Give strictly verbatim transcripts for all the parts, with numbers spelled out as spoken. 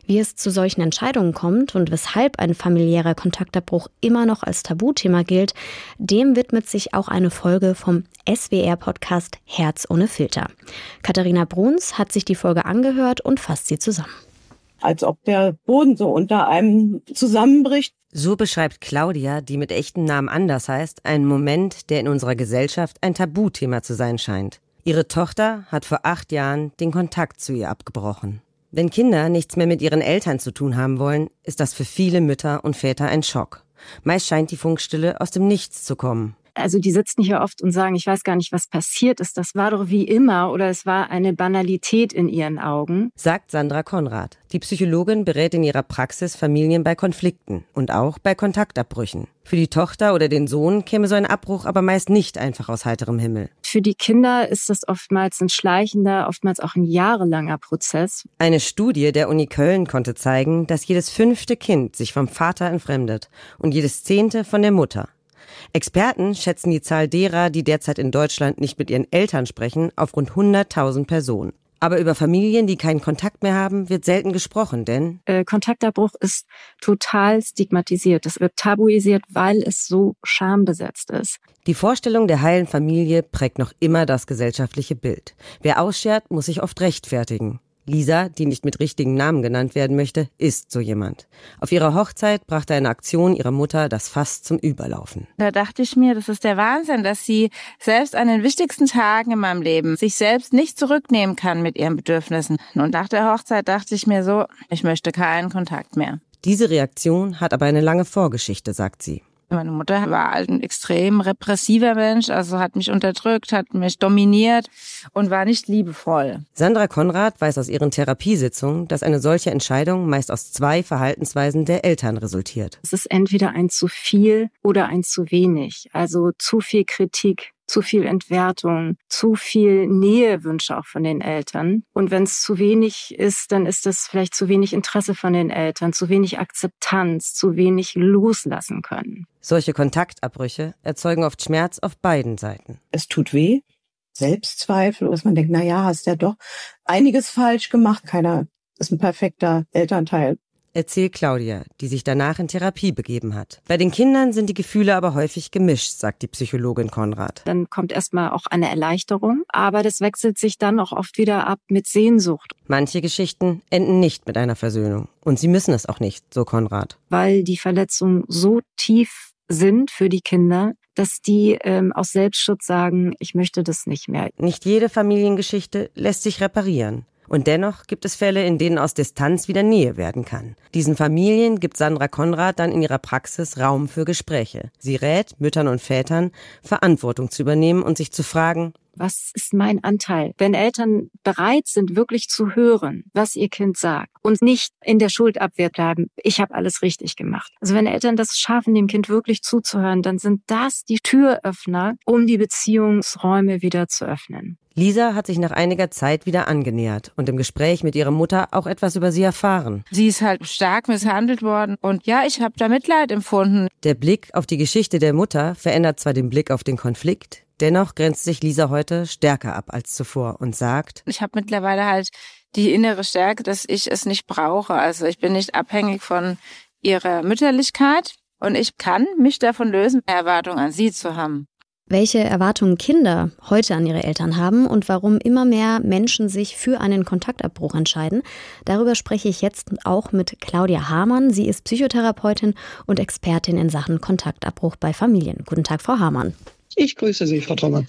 Wie es zu solchen Entscheidungen kommt und weshalb ein familiärer Kontaktabbruch immer noch als Tabuthema gilt, dem widmet sich auch eine Folge vom S W R-Podcast Herz ohne Filter. Katharina Bruns hat sich die Folge angehört und fasst sie zusammen. Als ob der Boden so unter einem zusammenbricht. So beschreibt Claudia, die mit echtem Namen anders heißt, einen Moment, der in unserer Gesellschaft ein Tabuthema zu sein scheint. Ihre Tochter hat vor acht Jahren den Kontakt zu ihr abgebrochen. Wenn Kinder nichts mehr mit ihren Eltern zu tun haben wollen, ist das für viele Mütter und Väter ein Schock. Meist scheint die Funkstille aus dem Nichts zu kommen. Also die sitzen hier oft und sagen, ich weiß gar nicht, was passiert ist. Das war doch wie immer oder es war eine Banalität in ihren Augen. Sagt Sandra Konrad. Die Psychologin berät in ihrer Praxis Familien bei Konflikten und auch bei Kontaktabbrüchen. Für die Tochter oder den Sohn käme so ein Abbruch aber meist nicht einfach aus heiterem Himmel. Für die Kinder ist das oftmals ein schleichender, oftmals auch ein jahrelanger Prozess. Eine Studie der Uni Köln konnte zeigen, dass jedes fünfte Kind sich vom Vater entfremdet und jedes zehnte von der Mutter. Experten schätzen die Zahl derer, die derzeit in Deutschland nicht mit ihren Eltern sprechen, auf rund hunderttausend Personen. Aber über Familien, die keinen Kontakt mehr haben, wird selten gesprochen, denn äh, Kontaktabbruch ist total stigmatisiert. Es wird tabuisiert, weil es so schambesetzt ist. Die Vorstellung der heilen Familie prägt noch immer das gesellschaftliche Bild. Wer ausschert, muss sich oft rechtfertigen. Lisa, die nicht mit richtigen Namen genannt werden möchte, ist so jemand. Auf ihrer Hochzeit brachte eine Aktion ihrer Mutter das Fass zum Überlaufen. Da dachte ich mir, das ist der Wahnsinn, dass sie selbst an den wichtigsten Tagen in meinem Leben sich selbst nicht zurücknehmen kann mit ihren Bedürfnissen. Und nach der Hochzeit dachte ich mir so, ich möchte keinen Kontakt mehr. Diese Reaktion hat aber eine lange Vorgeschichte, sagt sie. Meine Mutter war halt ein extrem repressiver Mensch, also hat mich unterdrückt, hat mich dominiert und war nicht liebevoll. Sandra Konrad weiß aus ihren Therapiesitzungen, dass eine solche Entscheidung meist aus zwei Verhaltensweisen der Eltern resultiert. Es ist entweder ein zu viel oder ein zu wenig, also zu viel Kritik, zu viel Entwertung, zu viel Nähewünsche auch von den Eltern. Und wenn es zu wenig ist, dann ist es vielleicht zu wenig Interesse von den Eltern, zu wenig Akzeptanz, zu wenig loslassen können. Solche Kontaktabbrüche erzeugen oft Schmerz auf beiden Seiten. Es tut weh, Selbstzweifel, dass man denkt, na ja, hast ja doch einiges falsch gemacht. Keiner ist ein perfekter Elternteil. Erzählt Claudia, die sich danach in Therapie begeben hat. Bei den Kindern sind die Gefühle aber häufig gemischt, sagt die Psychologin Konrad. Dann kommt erstmal auch eine Erleichterung, aber das wechselt sich dann auch oft wieder ab mit Sehnsucht. Manche Geschichten enden nicht mit einer Versöhnung. Und sie müssen es auch nicht, so Konrad. Weil die Verletzungen so tief sind für die Kinder, dass die ähm, aus Selbstschutz sagen, ich möchte das nicht mehr. Nicht jede Familiengeschichte lässt sich reparieren. Und dennoch gibt es Fälle, in denen aus Distanz wieder Nähe werden kann. Diesen Familien gibt Sandra Konrad dann in ihrer Praxis Raum für Gespräche. Sie rät Müttern und Vätern, Verantwortung zu übernehmen und sich zu fragen, was ist mein Anteil? Wenn Eltern bereit sind, wirklich zu hören, was ihr Kind sagt und nicht in der Schuldabwehr bleiben, ich habe alles richtig gemacht. Also wenn Eltern das schaffen, dem Kind wirklich zuzuhören, dann sind das die Türöffner, um die Beziehungsräume wieder zu öffnen. Lisa hat sich nach einiger Zeit wieder angenähert und im Gespräch mit ihrer Mutter auch etwas über sie erfahren. Sie ist halt stark misshandelt worden und ja, ich habe da Mitleid empfunden. Der Blick auf die Geschichte der Mutter verändert zwar den Blick auf den Konflikt, dennoch grenzt sich Lisa heute stärker ab als zuvor und sagt, ich habe mittlerweile halt die innere Stärke, dass ich es nicht brauche. Also ich bin nicht abhängig von ihrer Mütterlichkeit und ich kann mich davon lösen, Erwartungen an sie zu haben. Welche Erwartungen Kinder heute an ihre Eltern haben und warum immer mehr Menschen sich für einen Kontaktabbruch entscheiden, darüber spreche ich jetzt auch mit Claudia Hamann. Sie ist Psychotherapeutin und Expertin in Sachen Kontaktabbruch bei Familien. Guten Tag, Frau Hamann. Ich grüße Sie, Frau Thommann.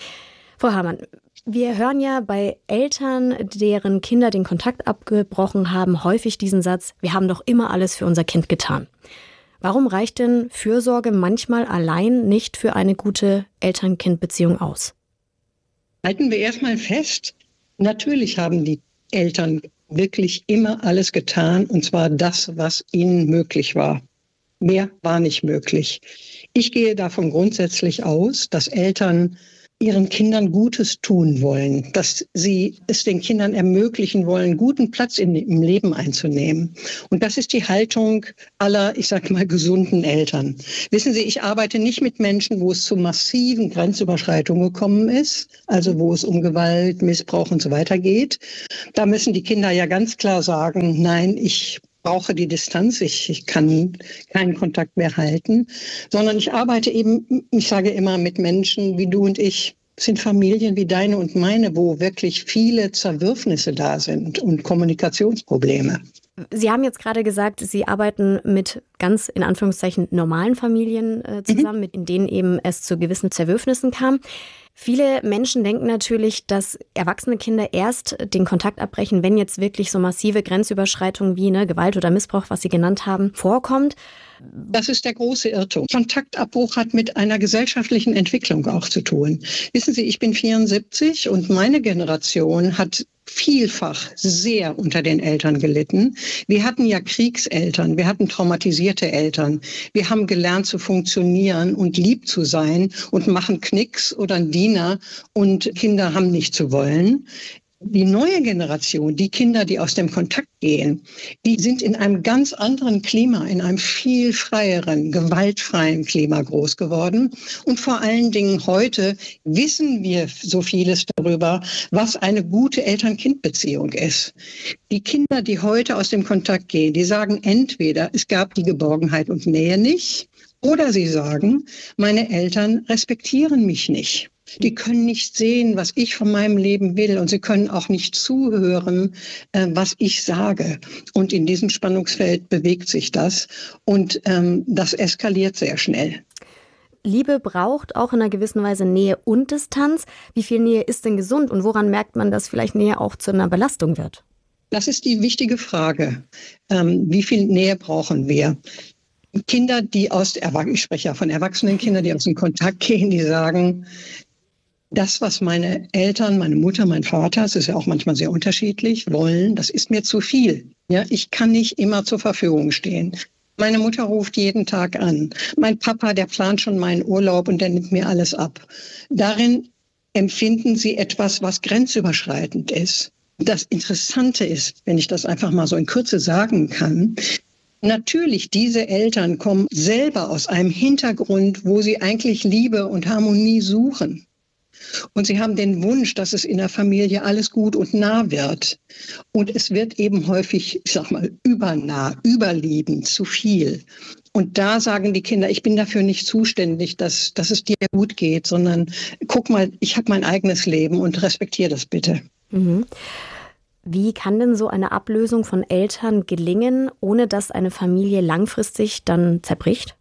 Frau Hamann, wir hören ja bei Eltern, deren Kinder den Kontakt abgebrochen haben, häufig diesen Satz, wir haben doch immer alles für unser Kind getan. Warum reicht denn Fürsorge manchmal allein nicht für eine gute Eltern-Kind-Beziehung aus? Halten wir erstmal fest, natürlich haben die Eltern wirklich immer alles getan, und zwar das, was ihnen möglich war. Mehr war nicht möglich. Ich gehe davon grundsätzlich aus, dass Eltern ihren Kindern Gutes tun wollen, dass sie es den Kindern ermöglichen wollen, guten Platz in, im Leben einzunehmen. Und das ist die Haltung aller, ich sage mal, gesunden Eltern. Wissen Sie, ich arbeite nicht mit Menschen, wo es zu massiven Grenzüberschreitungen gekommen ist, also wo es um Gewalt, Missbrauch und so weiter geht. Da müssen die Kinder ja ganz klar sagen, nein, ich brauche die Distanz, ich, ich kann keinen Kontakt mehr halten, sondern ich arbeite eben, ich sage immer, mit Menschen wie du und ich. Es sind Familien wie deine und meine, wo wirklich viele Zerwürfnisse da sind und Kommunikationsprobleme. Sie haben jetzt gerade gesagt, Sie arbeiten mit ganz in Anführungszeichen normalen Familien äh, zusammen, mhm. mit in denen eben es zu gewissen Zerwürfnissen kam. Viele Menschen denken natürlich, dass erwachsene Kinder erst den Kontakt abbrechen, wenn jetzt wirklich so massive Grenzüberschreitungen wie ne, Gewalt oder Missbrauch, was Sie genannt haben, vorkommt. Das ist der große Irrtum. Kontaktabbruch hat mit einer gesellschaftlichen Entwicklung auch zu tun. Wissen Sie, ich bin vierundsiebzig und meine Generation hat vielfach sehr unter den Eltern gelitten. Wir hatten ja Kriegseltern, wir hatten traumatisierte Eltern. Wir haben gelernt zu funktionieren und lieb zu sein und machen Knicks oder einen Diener und Kinder haben nicht zu wollen. Die neue Generation, die Kinder, die aus dem Kontakt gehen, die sind in einem ganz anderen Klima, in einem viel freieren, gewaltfreien Klima groß geworden. Und vor allen Dingen heute wissen wir so vieles darüber, was eine gute Eltern-Kind-Beziehung ist. Die Kinder, die heute aus dem Kontakt gehen, die sagen entweder, es gab die Geborgenheit und Nähe nicht, oder sie sagen, meine Eltern respektieren mich nicht. Die können nicht sehen, was ich von meinem Leben will und sie können auch nicht zuhören, äh, was ich sage. Und in diesem Spannungsfeld bewegt sich das und ähm, das eskaliert sehr schnell. Liebe braucht auch in einer gewissen Weise Nähe und Distanz. Wie viel Nähe ist denn gesund und woran merkt man, dass vielleicht Nähe auch zu einer Belastung wird? Das ist die wichtige Frage. Ähm, wie viel Nähe brauchen wir? Kinder, die aus, ich spreche ja von erwachsenen Kindern, die aus dem Kontakt gehen, die sagen, das, was meine Eltern, meine Mutter, mein Vater, es ist ja auch manchmal sehr unterschiedlich, wollen, das ist mir zu viel. Ja, ich kann nicht immer zur Verfügung stehen. Meine Mutter ruft jeden Tag an. Mein Papa, der plant schon meinen Urlaub und der nimmt mir alles ab. Darin empfinden sie etwas, was grenzüberschreitend ist. Das Interessante ist, wenn ich das einfach mal so in Kürze sagen kann, natürlich, diese Eltern kommen selber aus einem Hintergrund, wo sie eigentlich Liebe und Harmonie suchen. Und sie haben den Wunsch, dass es in der Familie alles gut und nah wird. Und es wird eben häufig, ich sag mal, übernah, überliebend, zu viel. Und da sagen die Kinder, ich bin dafür nicht zuständig, dass, dass es dir gut geht, sondern guck mal, ich habe mein eigenes Leben und respektiere das bitte. Mhm. Wie kann denn so eine Ablösung von Eltern gelingen, ohne dass eine Familie langfristig dann zerbricht?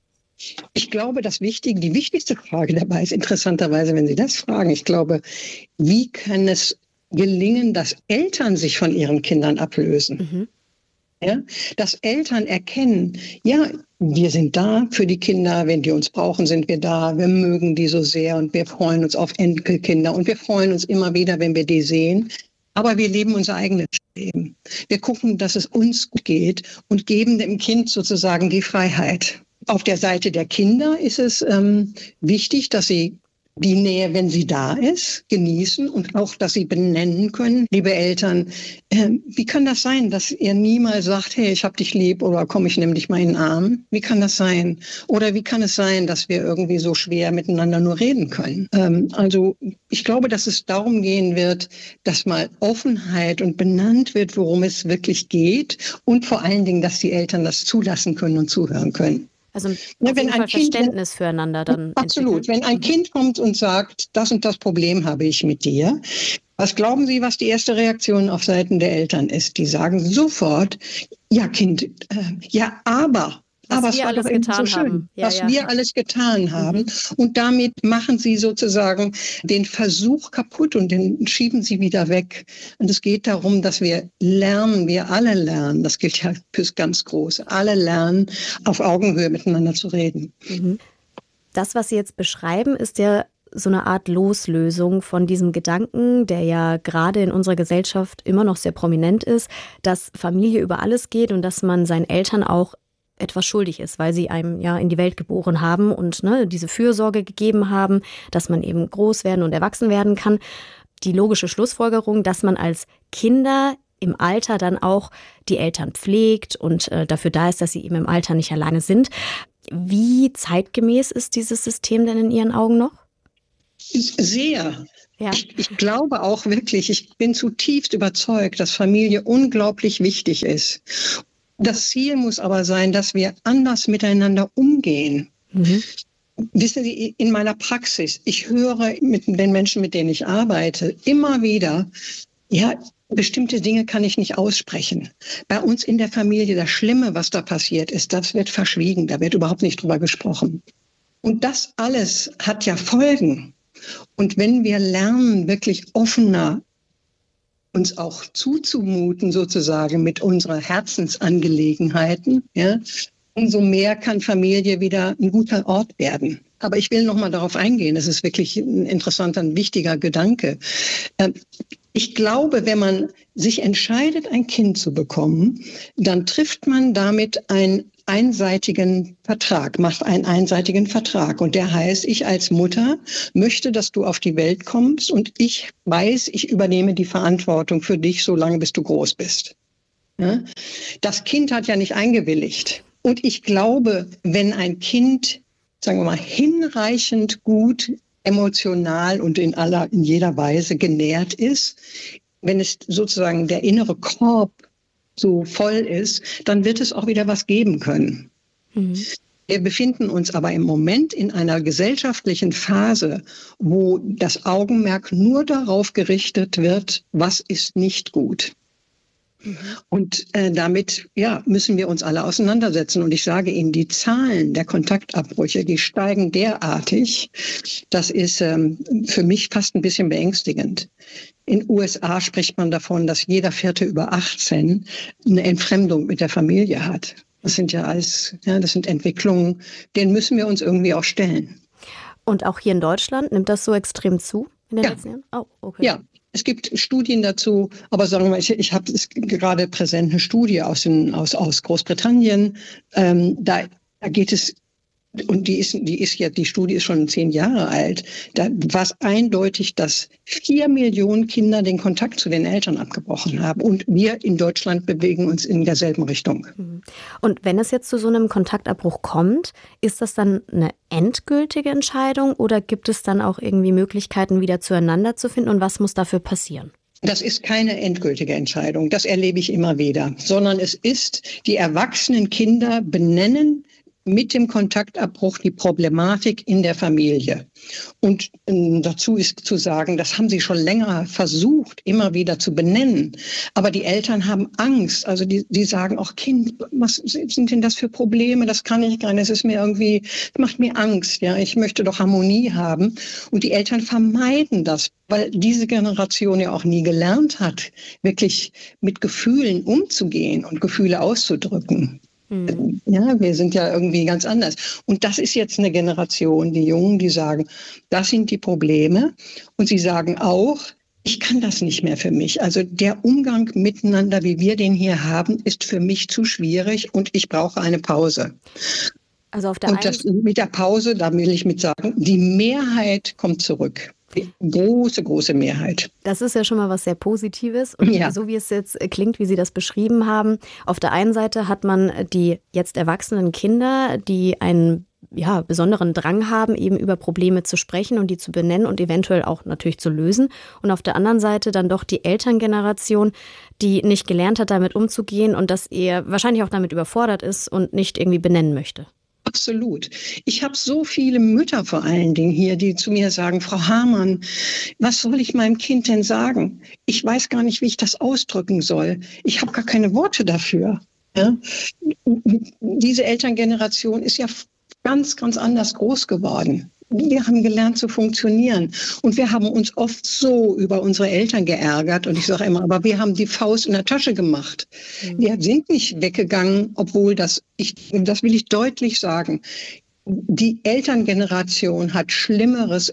Ich glaube, das Wichtige, die wichtigste Frage dabei ist interessanterweise, wenn Sie das fragen, ich glaube, wie kann es gelingen, dass Eltern sich von ihren Kindern ablösen? Mhm. Ja, dass Eltern erkennen, ja, wir sind da für die Kinder, wenn die uns brauchen, sind wir da, wir mögen die so sehr und wir freuen uns auf Enkelkinder und wir freuen uns immer wieder, wenn wir die sehen. Aber wir leben unser eigenes Leben. Wir gucken, dass es uns gut geht und geben dem Kind sozusagen die Freiheit. Auf der Seite der Kinder ist es ähm, wichtig, dass sie die Nähe, wenn sie da ist, genießen und auch, dass sie benennen können. Liebe Eltern, äh, wie kann das sein, dass ihr niemals sagt, hey, ich hab dich lieb oder komm, ich nehme dich mal in den Arm? Wie kann das sein? Oder wie kann es sein, dass wir irgendwie so schwer miteinander nur reden können? Ähm, also ich glaube, dass es darum gehen wird, dass mal Offenheit und benannt wird, worum es wirklich geht und vor allen Dingen, dass die Eltern das zulassen können und zuhören können. Also auf ja, wenn jeden Fall kind, Verständnis füreinander dann absolut. Entwickelt. Wenn ein Kind kommt und sagt, das und das Problem habe ich mit dir, was glauben Sie, was die erste Reaktion auf Seiten der Eltern ist? Die sagen sofort, ja Kind, äh, ja aber. Was aber wir es war alles doch eben getan so schön, haben. Ja, was ja. wir alles getan haben. Mhm. Und damit machen sie sozusagen den Versuch kaputt und den schieben sie wieder weg. Und es geht darum, dass wir lernen, wir alle lernen, das gilt ja fürs ganz Große, alle lernen, auf Augenhöhe miteinander zu reden. Mhm. Das, was Sie jetzt beschreiben, ist ja so eine Art Loslösung von diesem Gedanken, der ja gerade in unserer Gesellschaft immer noch sehr prominent ist, dass Familie über alles geht und dass man seinen Eltern auch etwas schuldig ist, weil sie einem ja in die Welt geboren haben und ne, diese Fürsorge gegeben haben, dass man eben groß werden und erwachsen werden kann. Die logische Schlussfolgerung, dass man als Kinder im Alter dann auch die Eltern pflegt und äh, dafür da ist, dass sie eben im Alter nicht alleine sind. Wie zeitgemäß ist dieses System denn in Ihren Augen noch? Sehr. Ja. Ich, ich glaube auch wirklich, ich bin zutiefst überzeugt, dass Familie unglaublich wichtig ist. Das Ziel muss aber sein, dass wir anders miteinander umgehen. Mhm. Wissen Sie, in meiner Praxis, ich höre mit den Menschen, mit denen ich arbeite, immer wieder, ja, bestimmte Dinge kann ich nicht aussprechen. Bei uns in der Familie, das Schlimme, was da passiert ist, das wird verschwiegen, da wird überhaupt nicht drüber gesprochen. Und das alles hat ja Folgen. Und wenn wir lernen, wirklich offener uns auch zuzumuten, sozusagen mit unseren Herzensangelegenheiten, ja, umso mehr kann Familie wieder ein guter Ort werden. Aber ich will noch mal darauf eingehen, das ist wirklich ein interessanter, ein wichtiger Gedanke. Ich glaube, wenn man sich entscheidet, ein Kind zu bekommen, dann trifft man damit einen einseitigen Vertrag, macht einen einseitigen Vertrag. Und der heißt, ich als Mutter möchte, dass du auf die Welt kommst und ich weiß, ich übernehme die Verantwortung für dich, solange bis du groß bist. Ja? Das Kind hat ja nicht eingewilligt. Und ich glaube, wenn ein Kind, sagen wir mal, hinreichend gut emotional und in aller, in jeder Weise genährt ist, wenn es sozusagen der innere Korb so voll ist, dann wird es auch wieder was geben können. Mhm. Wir befinden uns aber im Moment in einer gesellschaftlichen Phase, wo das Augenmerk nur darauf gerichtet wird, was ist nicht gut. Mhm. Und äh, damit ja, müssen wir uns alle auseinandersetzen. Und ich sage Ihnen, die Zahlen der Kontaktabbrüche, die steigen derartig, das ist ähm, für mich fast ein bisschen beängstigend. In den U S A spricht man davon, dass jeder Vierte über achtzehn eine Entfremdung mit der Familie hat. Das sind ja alles, ja, das sind Entwicklungen, denen müssen wir uns irgendwie auch stellen. Und auch hier in Deutschland nimmt das so extrem zu in den ja. letzten Jahren? Oh, okay. Ja. Es gibt Studien dazu, aber sagen wir mal, ich, ich habe gerade präsent eine Studie aus, den, aus, aus Großbritannien. Ähm, da, da geht es, und die ist, die ist ja, die Studie ist schon zehn Jahre alt. Da war es eindeutig, dass vier Millionen Kinder den Kontakt zu den Eltern abgebrochen haben. Und wir in Deutschland bewegen uns in derselben Richtung. Und wenn es jetzt zu so einem Kontaktabbruch kommt, ist das dann eine endgültige Entscheidung oder gibt es dann auch irgendwie Möglichkeiten, wieder zueinander zu finden? Und was muss dafür passieren? Das ist keine endgültige Entscheidung. Das erlebe ich immer wieder. Sondern es ist, die erwachsenen Kinder benennen mit dem Kontaktabbruch die Problematik in der Familie. Und äh, dazu ist zu sagen, das haben sie schon länger versucht, immer wieder zu benennen. Aber die Eltern haben Angst. Also die, die sagen auch, Kind, was sind denn das für Probleme? Das kann ich gar nicht. Es ist mir irgendwie, das macht mir Angst. Ja, ich möchte doch Harmonie haben. Und die Eltern vermeiden das, weil diese Generation ja auch nie gelernt hat, wirklich mit Gefühlen umzugehen und Gefühle auszudrücken. Ja, wir sind ja irgendwie ganz anders. Und das ist jetzt eine Generation, die Jungen, die sagen, das sind die Probleme. Und sie sagen auch, ich kann das nicht mehr für mich. Also der Umgang miteinander, wie wir den hier haben, ist für mich zu schwierig und ich brauche eine Pause. Also auf der und das, mit der Pause, da will ich mit sagen, die Mehrheit kommt zurück. Die große, große Mehrheit. Das ist ja schon mal was sehr Positives. Und ja. so wie es jetzt klingt, wie Sie das beschrieben haben, auf der einen Seite hat man die jetzt erwachsenen Kinder, die einen ja, besonderen Drang haben, eben über Probleme zu sprechen und die zu benennen und eventuell auch natürlich zu lösen. Und auf der anderen Seite dann doch die Elterngeneration, die nicht gelernt hat, damit umzugehen und das eher wahrscheinlich auch damit überfordert ist und nicht irgendwie benennen möchte. Absolut. Ich habe so viele Mütter vor allen Dingen hier, die zu mir sagen, Frau Hamann, was soll ich meinem Kind denn sagen? Ich weiß gar nicht, wie ich das ausdrücken soll. Ich habe gar keine Worte dafür. Ja? Diese Elterngeneration ist ja ganz, ganz anders groß geworden. Wir haben gelernt zu funktionieren und wir haben uns oft so über unsere Eltern geärgert und ich sage immer, aber wir haben die Faust in der Tasche gemacht. Mhm. Wir sind nicht weggegangen, obwohl das, ich, das will ich deutlich sagen, die Elterngeneration hat Schlimmeres erlebt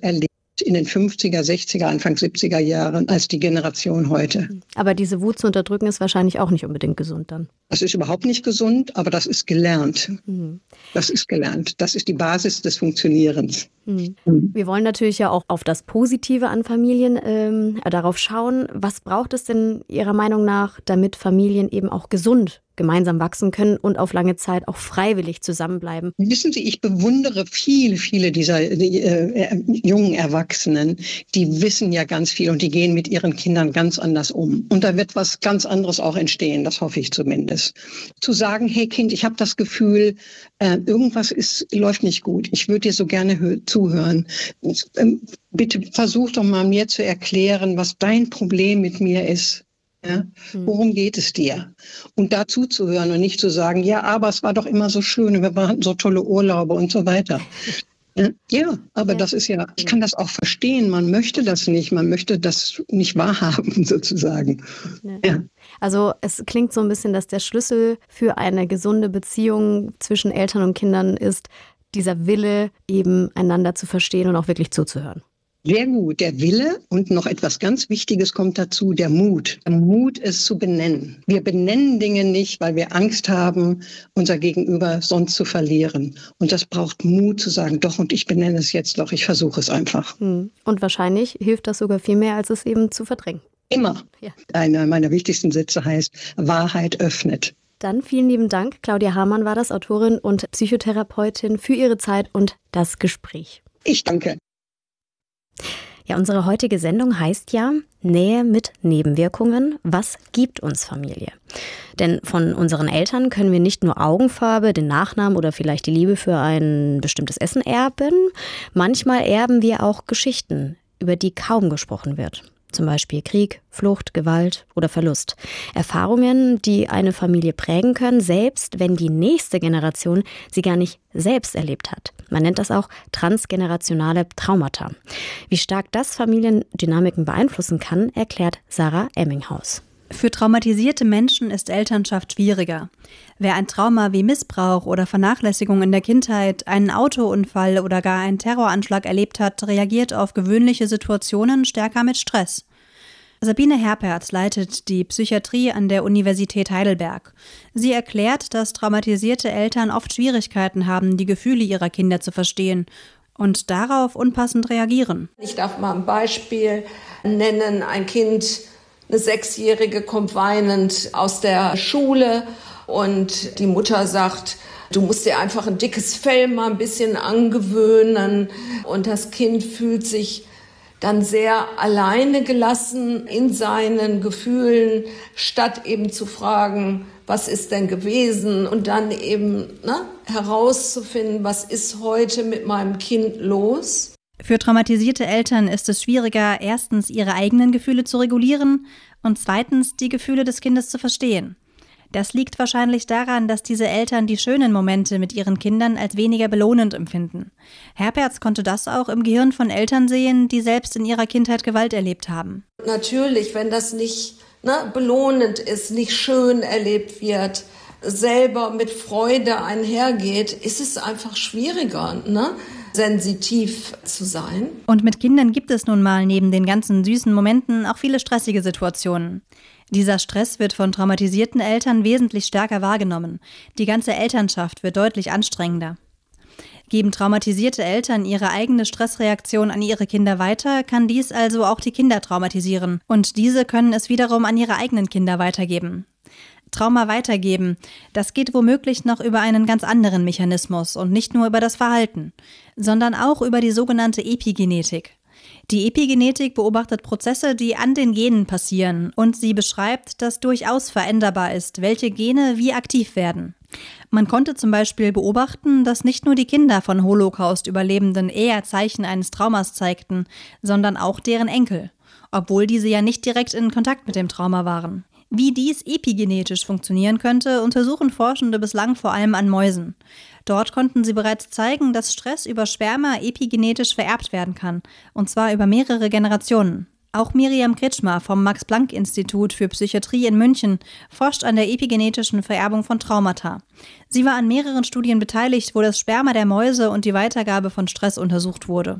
in den fünfziger, sechziger, Anfang siebziger Jahren als die Generation heute. Aber diese Wut zu unterdrücken ist wahrscheinlich auch nicht unbedingt gesund dann. Das ist überhaupt nicht gesund, aber das ist gelernt. Mhm. Das ist gelernt. Das ist die Basis des Funktionierens. Mhm. Mhm. Wir wollen natürlich ja auch auf das Positive an Familien ähm, darauf schauen. Was braucht es denn Ihrer Meinung nach, damit Familien eben auch gesund gemeinsam wachsen können und auf lange Zeit auch freiwillig zusammenbleiben? Wissen Sie, ich bewundere viele, viele dieser äh, jungen Erwachsenen, die wissen ja ganz viel und die gehen mit ihren Kindern ganz anders um. Und da wird was ganz anderes auch entstehen, das hoffe ich zumindest. Zu sagen, hey Kind, ich habe das Gefühl, äh, irgendwas ist, läuft nicht gut. Ich würde dir so gerne hö- zuhören. Ähm, bitte versuch doch mal mir zu erklären, was dein Problem mit mir ist. Ja, worum geht es dir? Und dazu zu hören und nicht zu sagen, ja, aber es war doch immer so schön und wir hatten so tolle Urlaube und so weiter. Ja, ja aber ja. das ist ja, ich kann das auch verstehen. Man möchte das nicht, man möchte das nicht wahrhaben sozusagen. Ja. Ja. Also es klingt so ein bisschen, dass der Schlüssel für eine gesunde Beziehung zwischen Eltern und Kindern ist, dieser Wille, eben einander zu verstehen und auch wirklich zuzuhören. Sehr gut, der Wille und noch etwas ganz Wichtiges kommt dazu, der Mut. Der Mut, es zu benennen. Wir benennen Dinge nicht, weil wir Angst haben, unser Gegenüber sonst zu verlieren. Und das braucht Mut zu sagen, doch, und ich benenne es jetzt doch, ich versuche es einfach. Und wahrscheinlich hilft das sogar viel mehr, als es eben zu verdrängen. Immer. Ja. Einer meiner wichtigsten Sätze heißt, Wahrheit öffnet. Dann vielen lieben Dank. Claudia Hamann war das, Autorin und Psychotherapeutin, für Ihre Zeit und das Gespräch. Ich danke. Ja, unsere heutige Sendung heißt ja Nähe mit Nebenwirkungen. Was gibt uns Familie? Denn von unseren Eltern können wir nicht nur Augenfarbe, den Nachnamen oder vielleicht die Liebe für ein bestimmtes Essen erben. Manchmal erben wir auch Geschichten, über die kaum gesprochen wird. Zum Beispiel Krieg, Flucht, Gewalt oder Verlust. Erfahrungen, die eine Familie prägen können, selbst wenn die nächste Generation sie gar nicht selbst erlebt hat. Man nennt das auch transgenerationale Traumata. Wie stark das Familiendynamiken beeinflussen kann, erklärt Sarah Emminghaus. Für traumatisierte Menschen ist Elternschaft schwieriger. Wer ein Trauma wie Missbrauch oder Vernachlässigung in der Kindheit, einen Autounfall oder gar einen Terroranschlag erlebt hat, reagiert auf gewöhnliche Situationen stärker mit Stress. Sabine Herperz leitet die Psychiatrie an der Universität Heidelberg. Sie erklärt, dass traumatisierte Eltern oft Schwierigkeiten haben, die Gefühle ihrer Kinder zu verstehen und darauf unpassend reagieren. Ich darf mal ein Beispiel nennen. Ein Kind, eine Sechsjährige, kommt weinend aus der Schule und die Mutter sagt, du musst dir einfach ein dickes Fell mal ein bisschen angewöhnen. Und das Kind fühlt sich dann sehr alleine gelassen in seinen Gefühlen, statt eben zu fragen, was ist denn gewesen? Und dann eben ne, herauszufinden, was ist heute mit meinem Kind los? Für traumatisierte Eltern ist es schwieriger, erstens ihre eigenen Gefühle zu regulieren und zweitens die Gefühle des Kindes zu verstehen. Das liegt wahrscheinlich daran, dass diese Eltern die schönen Momente mit ihren Kindern als weniger belohnend empfinden. Herperz konnte das auch im Gehirn von Eltern sehen, die selbst in ihrer Kindheit Gewalt erlebt haben. Natürlich, wenn das nicht ne, belohnend ist, nicht schön erlebt wird, selber mit Freude einhergeht, ist es einfach schwieriger, ne? sensitiv zu sein. Und mit Kindern gibt es nun mal neben den ganzen süßen Momenten auch viele stressige Situationen. Dieser Stress wird von traumatisierten Eltern wesentlich stärker wahrgenommen. Die ganze Elternschaft wird deutlich anstrengender. Geben traumatisierte Eltern ihre eigene Stressreaktion an ihre Kinder weiter, kann dies also auch die Kinder traumatisieren. Und diese können es wiederum an ihre eigenen Kinder weitergeben. Trauma weitergeben, das geht womöglich noch über einen ganz anderen Mechanismus und nicht nur über das Verhalten, sondern auch über die sogenannte Epigenetik. Die Epigenetik beobachtet Prozesse, die an den Genen passieren, und sie beschreibt, dass durchaus veränderbar ist, welche Gene wie aktiv werden. Man konnte zum Beispiel beobachten, dass nicht nur die Kinder von Holocaust-Überlebenden eher Zeichen eines Traumas zeigten, sondern auch deren Enkel, obwohl diese ja nicht direkt in Kontakt mit dem Trauma waren. Wie dies epigenetisch funktionieren könnte, untersuchen Forschende bislang vor allem an Mäusen. Dort konnten sie bereits zeigen, dass Stress über Sperma epigenetisch vererbt werden kann, und zwar über mehrere Generationen. Auch Miriam Kretschmer vom Max-Planck-Institut für Psychiatrie in München forscht an der epigenetischen Vererbung von Traumata. Sie war an mehreren Studien beteiligt, wo das Sperma der Mäuse und die Weitergabe von Stress untersucht wurde.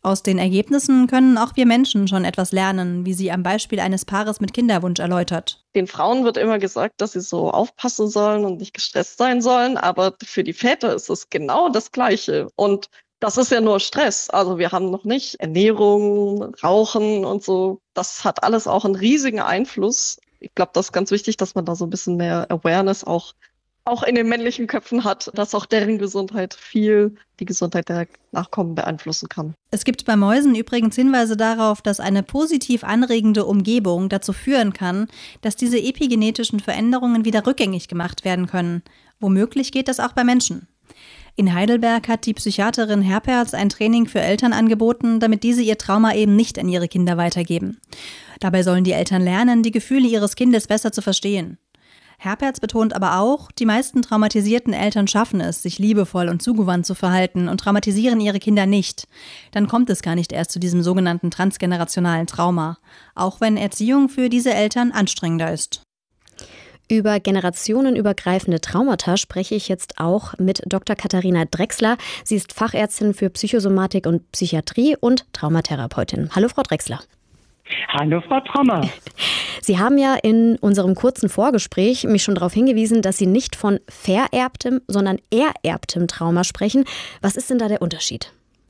Aus den Ergebnissen können auch wir Menschen schon etwas lernen, wie sie am Beispiel eines Paares mit Kinderwunsch erläutert. Den Frauen wird immer gesagt, dass sie so aufpassen sollen und nicht gestresst sein sollen, aber für die Väter ist es genau das Gleiche. Und das ist ja nur Stress. Also wir haben noch nicht Ernährung, Rauchen und so. Das hat alles auch einen riesigen Einfluss. Ich glaube, das ist ganz wichtig, dass man da so ein bisschen mehr Awareness auch auch in den männlichen Köpfen hat, dass auch deren Gesundheit viel die Gesundheit der Nachkommen beeinflussen kann. Es gibt bei Mäusen übrigens Hinweise darauf, dass eine positiv anregende Umgebung dazu führen kann, dass diese epigenetischen Veränderungen wieder rückgängig gemacht werden können. Womöglich geht das auch bei Menschen. In Heidelberg hat die Psychiaterin Herperz ein Training für Eltern angeboten, damit diese ihr Trauma eben nicht an ihre Kinder weitergeben. Dabei sollen die Eltern lernen, die Gefühle ihres Kindes besser zu verstehen. Herperz betont aber auch, die meisten traumatisierten Eltern schaffen es, sich liebevoll und zugewandt zu verhalten und traumatisieren ihre Kinder nicht. Dann kommt es gar nicht erst zu diesem sogenannten transgenerationalen Trauma, auch wenn Erziehung für diese Eltern anstrengender ist. Über generationenübergreifende Traumata spreche ich jetzt auch mit Doktor Katharina Drechsler. Sie ist Fachärztin für Psychosomatik und Psychiatrie und Traumatherapeutin. Hallo, Frau Drechsler. Hallo, Frau Trommer. Sie haben ja in unserem kurzen Vorgespräch mich schon darauf hingewiesen, dass Sie nicht von vererbtem, sondern ererbtem Trauma sprechen. Was ist denn da der Unterschied?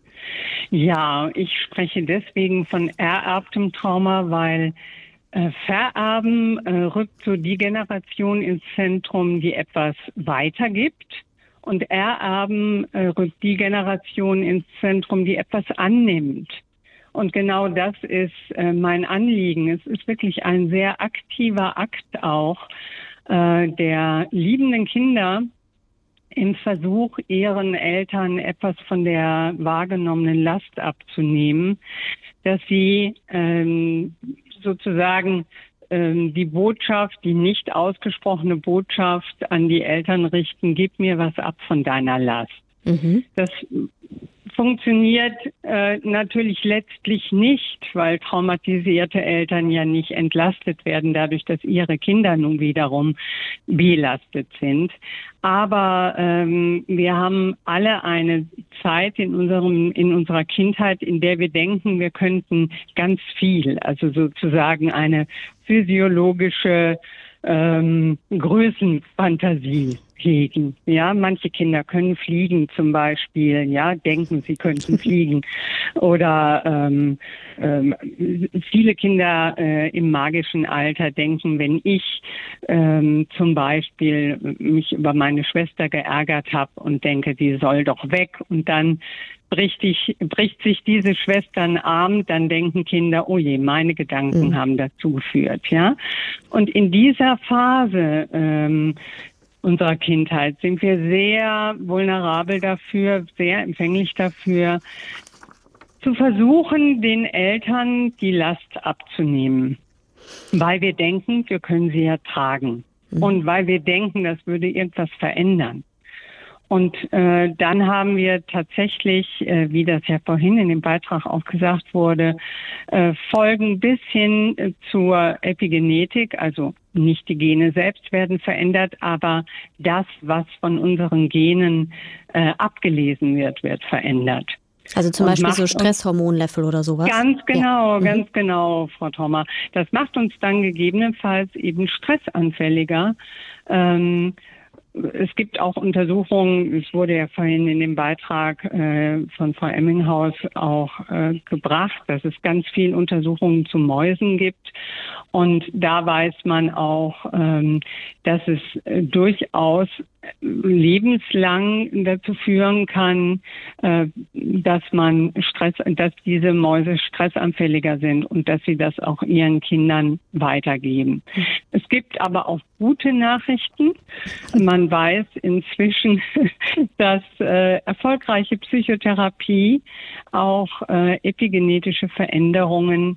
Ja, ich spreche deswegen von ererbtem Trauma, weil äh, Vererben äh, rückt so die Generation ins Zentrum, die etwas weitergibt. Und Ererben äh, rückt die Generation ins Zentrum, die etwas annimmt. Und genau das ist äh, mein Anliegen. Es ist wirklich ein sehr aktiver Akt auch äh, der liebenden Kinder im Versuch, ihren Eltern etwas von der wahrgenommenen Last abzunehmen, dass sie ähm, sozusagen ähm, die Botschaft, die nicht ausgesprochene Botschaft an die Eltern richten, gib mir was ab von deiner Last. Mhm. Das funktioniert äh, natürlich letztlich nicht, weil traumatisierte Eltern ja nicht entlastet werden, dadurch, dass ihre Kinder nun wiederum belastet sind. Aber ähm, wir haben alle eine Zeit in unserem in unserer Kindheit, in der wir denken, wir könnten ganz viel, also sozusagen eine physiologische ähm, Größenfantasie hegen. Ja, manche Kinder können fliegen zum Beispiel, ja, denken, sie könnten fliegen. Oder ähm, ähm, viele Kinder äh, im magischen Alter denken, wenn ich ähm, zum Beispiel mich über meine Schwester geärgert habe und denke, die soll doch weg, und dann bricht, ich, bricht sich diese Schwester einen Arm, dann denken Kinder, oh je, meine Gedanken mhm. haben dazu geführt. Ja? Und in dieser Phase ähm, unserer Kindheit sind wir sehr vulnerabel dafür, sehr empfänglich dafür, zu versuchen, den Eltern die Last abzunehmen, weil wir denken, wir können sie ja tragen mhm. und weil wir denken, das würde irgendwas verändern. Und äh, dann haben wir tatsächlich, äh, wie das ja vorhin in dem Beitrag auch gesagt wurde, äh, Folgen bis hin äh, zur Epigenetik, also nicht die Gene selbst werden verändert, aber das, was von unseren Genen äh, abgelesen wird, wird verändert. Also zum Beispiel so Stresshormonlevel oder sowas? Ganz genau, ja. ganz mhm. genau, Frau Thommer. Das macht uns dann gegebenenfalls eben stressanfälliger. Ähm, Es gibt auch Untersuchungen, es wurde ja vorhin in dem Beitrag äh, von Frau Emminghaus auch äh, gebracht, dass es ganz viele Untersuchungen zu Mäusen gibt. Und da weiß man auch, ähm, dass es äh, durchaus lebenslang dazu führen kann, äh, dass man Stress, dass diese Mäuse stressanfälliger sind und dass sie das auch ihren Kindern weitergeben. Es gibt aber auch gute Nachrichten. Man weiß inzwischen, dass äh, erfolgreiche Psychotherapie auch äh, epigenetische Veränderungen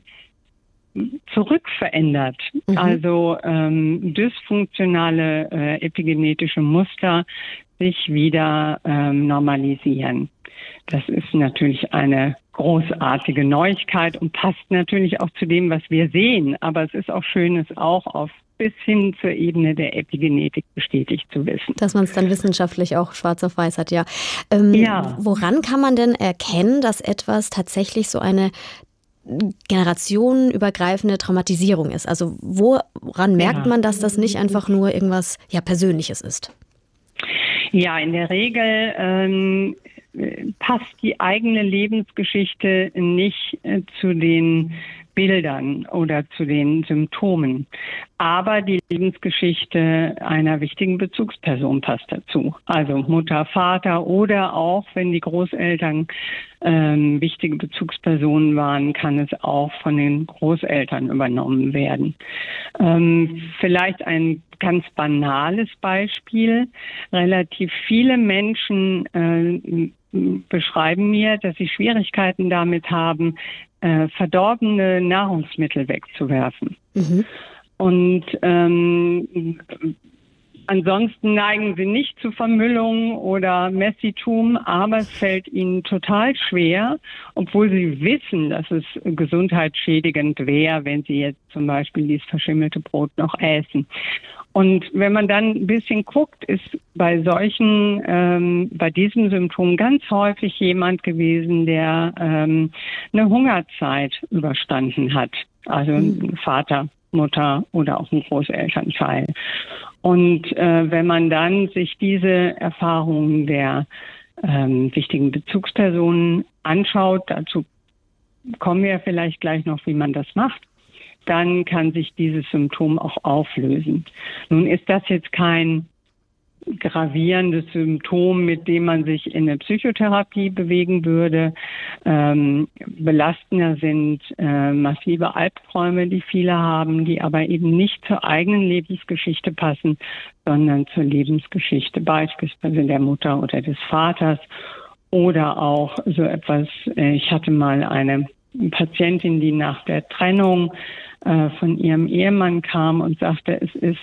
zurückverändert. Mhm. Also ähm, dysfunktionale äh, epigenetische Muster sich wieder ähm, normalisieren. Das ist natürlich eine großartige Neuigkeit und passt natürlich auch zu dem, was wir sehen. Aber es ist auch schön, es auch auf bis hin zur Ebene der Epigenetik bestätigt zu wissen. Dass man es dann wissenschaftlich auch schwarz auf weiß hat, ja. Ähm, ja. Woran kann man denn erkennen, dass etwas tatsächlich so eine generationenübergreifende Traumatisierung ist? Also woran merkt ja. man, dass das nicht einfach nur irgendwas ja, Persönliches ist? Ja, in der Regel ähm, passt die eigene Lebensgeschichte nicht äh, zu den Bildern oder zu den Symptomen. Aber die Lebensgeschichte einer wichtigen Bezugsperson passt dazu. Also Mutter, Vater oder auch, wenn die Großeltern ähm, wichtige Bezugspersonen waren, kann es auch von den Großeltern übernommen werden. Ähm, vielleicht ein ganz banales Beispiel. Relativ viele Menschen äh, beschreiben mir, dass sie Schwierigkeiten damit haben, äh, verdorbene Nahrungsmittel wegzuwerfen. Mhm. Und ähm, ansonsten neigen sie nicht zu Vermüllung oder Messitum, aber es fällt ihnen total schwer, obwohl sie wissen, dass es gesundheitsschädigend wäre, wenn sie jetzt zum Beispiel dieses verschimmelte Brot noch essen. Und wenn man dann ein bisschen guckt, ist bei solchen, ähm, bei diesem Symptom ganz häufig jemand gewesen, der ähm, eine Hungerzeit überstanden hat. Also ein Vater, Mutter oder auch ein Großelternteil. Und äh, wenn man dann sich diese Erfahrungen der ähm, wichtigen Bezugspersonen anschaut, dazu kommen wir vielleicht gleich noch, wie man das macht, dann kann sich dieses Symptom auch auflösen. Nun ist das jetzt kein gravierendes Symptom, mit dem man sich in eine Psychotherapie bewegen würde. Ähm, belastender sind äh, massive Albträume, die viele haben, die aber eben nicht zur eigenen Lebensgeschichte passen, sondern zur Lebensgeschichte beispielsweise der Mutter oder des Vaters. Oder auch so etwas, äh, ich hatte mal eine Patientin, die nach der Trennung äh, von ihrem Ehemann kam und sagte, es ist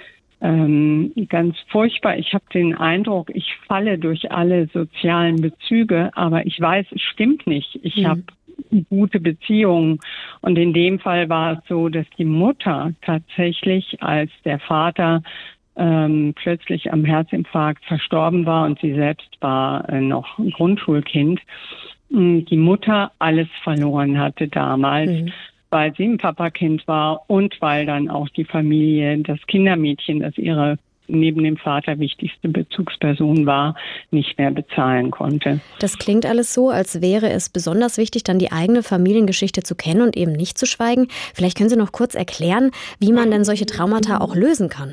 ähm, ganz furchtbar. Ich habe den Eindruck, ich falle durch alle sozialen Bezüge, aber ich weiß, es stimmt nicht. Ich mhm. habe gute Beziehungen. Und in dem Fall war es so, dass die Mutter tatsächlich, als der Vater ähm, plötzlich am Herzinfarkt verstorben war und sie selbst war äh, noch ein Grundschulkind, die Mutter alles verloren hatte damals, mhm. weil sie ein Papakind war und weil dann auch die Familie, das Kindermädchen, das ihre neben dem Vater wichtigste Bezugsperson war, nicht mehr bezahlen konnte. Das klingt alles so, als wäre es besonders wichtig, dann die eigene Familiengeschichte zu kennen und eben nicht zu schweigen. Vielleicht können Sie noch kurz erklären, wie man denn solche Traumata auch lösen kann.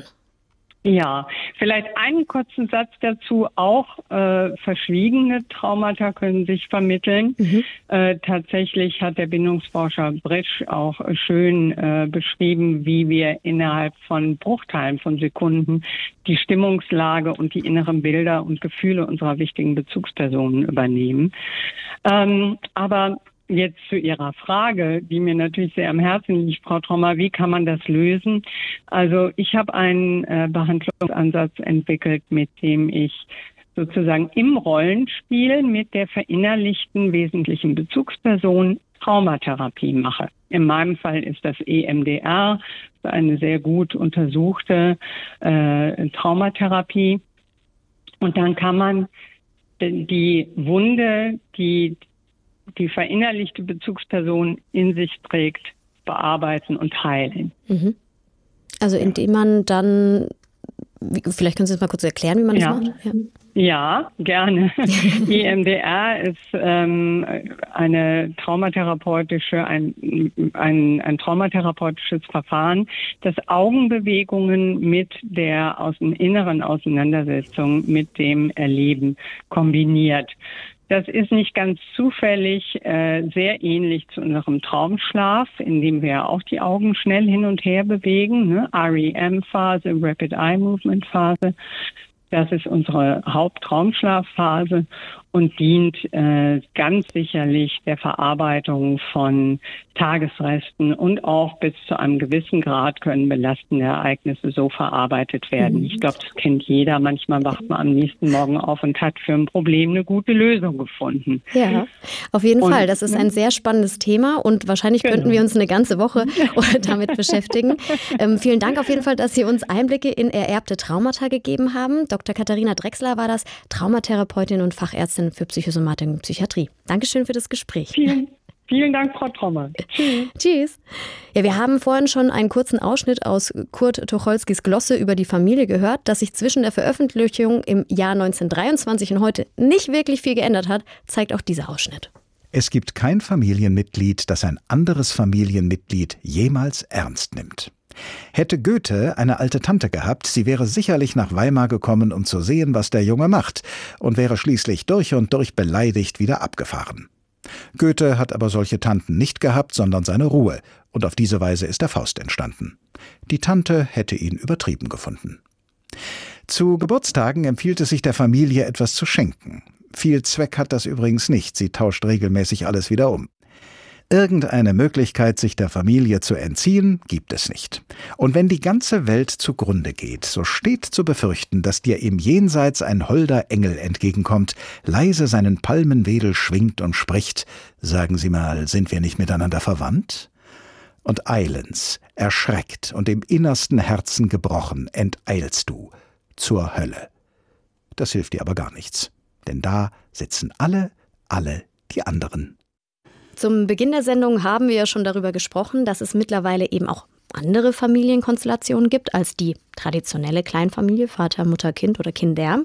Ja, vielleicht einen kurzen Satz dazu. Auch äh, verschwiegene Traumata können sich vermitteln. Mhm. Äh, tatsächlich hat der Bindungsforscher Britsch auch schön äh, beschrieben, wie wir innerhalb von Bruchteilen von Sekunden die Stimmungslage und die inneren Bilder und Gefühle unserer wichtigen Bezugspersonen übernehmen. Ähm, aber jetzt zu Ihrer Frage, die mir natürlich sehr am Herzen liegt, Frau Trommer, wie kann man das lösen? Also ich habe einen äh, Behandlungsansatz entwickelt, mit dem ich sozusagen im Rollenspiel mit der verinnerlichten wesentlichen Bezugsperson Traumatherapie mache. In meinem Fall ist das E M D R, eine sehr gut untersuchte äh, Traumatherapie. Und dann kann man die Wunde, die die verinnerlichte Bezugsperson in sich trägt, bearbeiten und heilen. Mhm. Also indem man dann, vielleicht können Sie das mal kurz erklären, wie man ja. das macht? Ja, ja gerne. E M D R ist ähm, eine traumatherapeutische, ein, ein, ein traumatherapeutisches Verfahren, das Augenbewegungen mit der aus inneren Auseinandersetzung mit dem Erleben kombiniert. Das ist nicht ganz zufällig äh, sehr ähnlich zu unserem Traumschlaf, in dem wir auch die Augen schnell hin und her bewegen, ne? R E M-Phase, Rapid Eye Movement Phase. Das ist unsere Haupttraumschlafphase. und dient äh, ganz sicherlich der Verarbeitung von Tagesresten und auch bis zu einem gewissen Grad können belastende Ereignisse so verarbeitet werden. Mhm. Ich glaube, das kennt jeder. Manchmal wacht man am nächsten Morgen auf und hat für ein Problem eine gute Lösung gefunden. Ja, auf jeden und, Fall. Das ist ein sehr spannendes Thema und wahrscheinlich genau. könnten wir uns eine ganze Woche damit beschäftigen. Ähm, vielen Dank auf jeden Fall, dass Sie uns Einblicke in ererbte Traumata gegeben haben. Doktor Katharina Drechsler war das, Traumatherapeutin und Fachärztin für Psychosomatik und Psychiatrie. Dankeschön für das Gespräch. Vielen, vielen Dank, Frau Trommer. Tschüss. Tschüss. Ja, wir haben vorhin schon einen kurzen Ausschnitt aus Kurt Tucholskys Glosse über die Familie gehört. Dass sich zwischen der Veröffentlichung im Jahr neunzehnhundertdreiundzwanzig und heute nicht wirklich viel geändert hat, zeigt auch dieser Ausschnitt. Es gibt kein Familienmitglied, das ein anderes Familienmitglied jemals ernst nimmt. Hätte Goethe eine alte Tante gehabt, sie wäre sicherlich nach Weimar gekommen, um zu sehen, was der Junge macht, und wäre schließlich durch und durch beleidigt wieder abgefahren. Goethe hat aber solche Tanten nicht gehabt, sondern seine Ruhe, und auf diese Weise ist der Faust entstanden. Die Tante hätte ihn übertrieben gefunden. Zu Geburtstagen empfiehlt es sich der Familie, etwas zu schenken. Viel Zweck hat das übrigens nicht, sie tauscht regelmäßig alles wieder um. Irgendeine Möglichkeit, sich der Familie zu entziehen, gibt es nicht. Und wenn die ganze Welt zugrunde geht, so steht zu befürchten, dass dir im Jenseits ein holder Engel entgegenkommt, leise seinen Palmenwedel schwingt und spricht: Sagen Sie mal, sind wir nicht miteinander verwandt? Und eilends, erschreckt und im innersten Herzen gebrochen, enteilst du zur Hölle. Das hilft dir aber gar nichts, denn da sitzen alle, alle die anderen. Zum Beginn der Sendung haben wir ja schon darüber gesprochen, dass es mittlerweile eben auch andere Familienkonstellationen gibt als die traditionelle Kleinfamilie, Vater, Mutter, Kind oder Kinder.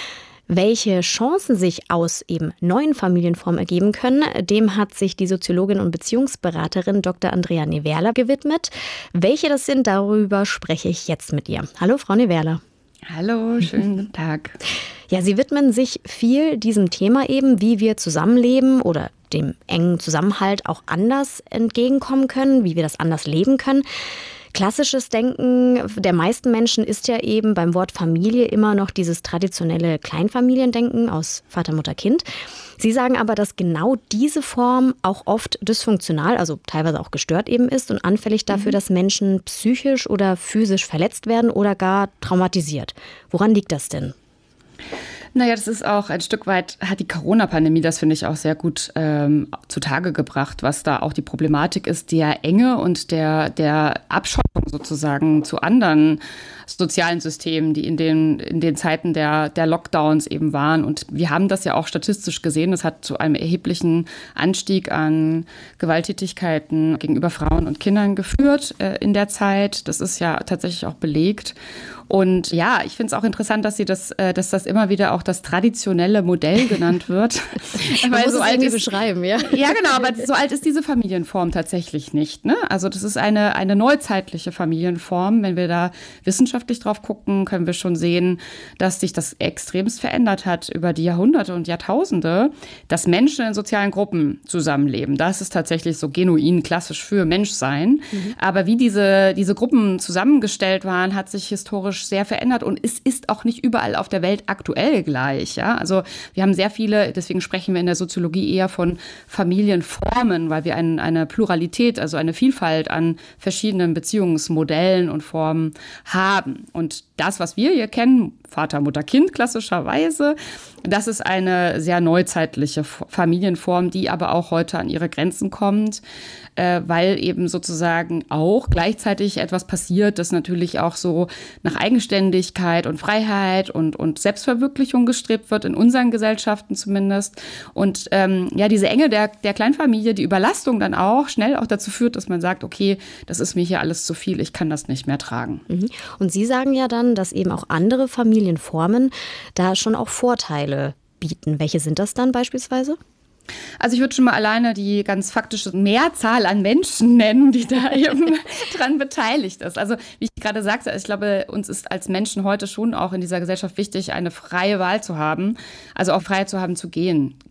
Welche Chancen sich aus eben neuen Familienformen ergeben können, dem hat sich die Soziologin und Beziehungsberaterin Doktor Andrea Newerla gewidmet. Welche das sind, darüber spreche ich jetzt mit ihr. Hallo, Frau Newerla. Hallo, schönen guten Tag. Ja, Sie widmen sich viel diesem Thema eben, wie wir zusammenleben oder dem engen Zusammenhalt auch anders entgegenkommen können, wie wir das anders leben können. Klassisches Denken der meisten Menschen ist ja eben beim Wort Familie immer noch dieses traditionelle Kleinfamiliendenken aus Vater, Mutter, Kind. Sie sagen aber, dass genau diese Form auch oft dysfunktional, also teilweise auch gestört eben ist und anfällig dafür, mhm. dass Menschen psychisch oder physisch verletzt werden oder gar traumatisiert. Woran liegt das denn? Naja, das ist auch ein Stück weit, hat die Corona-Pandemie das, finde ich, auch sehr gut ähm, zutage gebracht, was da auch die Problematik ist, der Enge und der, der Abschottung sozusagen zu anderen sozialen Systemen, die in den, in den Zeiten der, der Lockdowns eben waren. Und wir haben das ja auch statistisch gesehen. Das hat zu einem erheblichen Anstieg an Gewalttätigkeiten gegenüber Frauen und Kindern geführt äh, in der Zeit. Das ist ja tatsächlich auch belegt. Und ja, ich finde es auch interessant, dass sie das, äh, dass das immer wieder auch das traditionelle Modell genannt wird. Man muss so es irgendwie ist, beschreiben, ja. Ja, genau, aber so alt ist diese Familienform tatsächlich nicht, ne? Also das ist eine, eine neuzeitliche Familienform. Wenn wir da wissenschaftlich drauf gucken, können wir schon sehen, dass sich das extremst verändert hat über die Jahrhunderte und Jahrtausende, dass Menschen in sozialen Gruppen zusammenleben. Das ist tatsächlich so genuin klassisch für Menschsein. Mhm. Aber wie diese, diese Gruppen zusammengestellt waren, hat sich historisch sehr verändert und es ist auch nicht überall auf der Welt aktuell gleich. Ja? Also wir haben sehr viele, deswegen sprechen wir in der Soziologie eher von Familienformen, weil wir ein, eine Pluralität, also eine Vielfalt an verschiedenen Beziehungsmodellen und Formen haben. Und das, was wir hier kennen, Vater, Mutter, Kind klassischerweise, das ist eine sehr neuzeitliche Familienform, die aber auch heute an ihre Grenzen kommt, äh, weil eben sozusagen auch gleichzeitig etwas passiert, das natürlich auch so nach Eigenständigkeit und Freiheit und, und Selbstverwirklichung gestrebt wird, in unseren Gesellschaften zumindest. Und ähm, ja, diese Enge der, der Kleinfamilie, die Überlastung dann auch schnell auch dazu führt, dass man sagt, okay, das ist mir hier alles zu viel, ich kann das nicht mehr tragen. Und Sie sagen ja dann, dass eben auch andere Familienformen da schon auch Vorteile bieten. Welche sind das dann beispielsweise? Also ich würde schon mal alleine die ganz faktische Mehrzahl an Menschen nennen, die da eben dran beteiligt ist. Also wie ich gerade sagte, ich glaube, uns ist als Menschen heute schon auch in dieser Gesellschaft wichtig, eine freie Wahl zu haben, also auch frei zu haben zu gehen.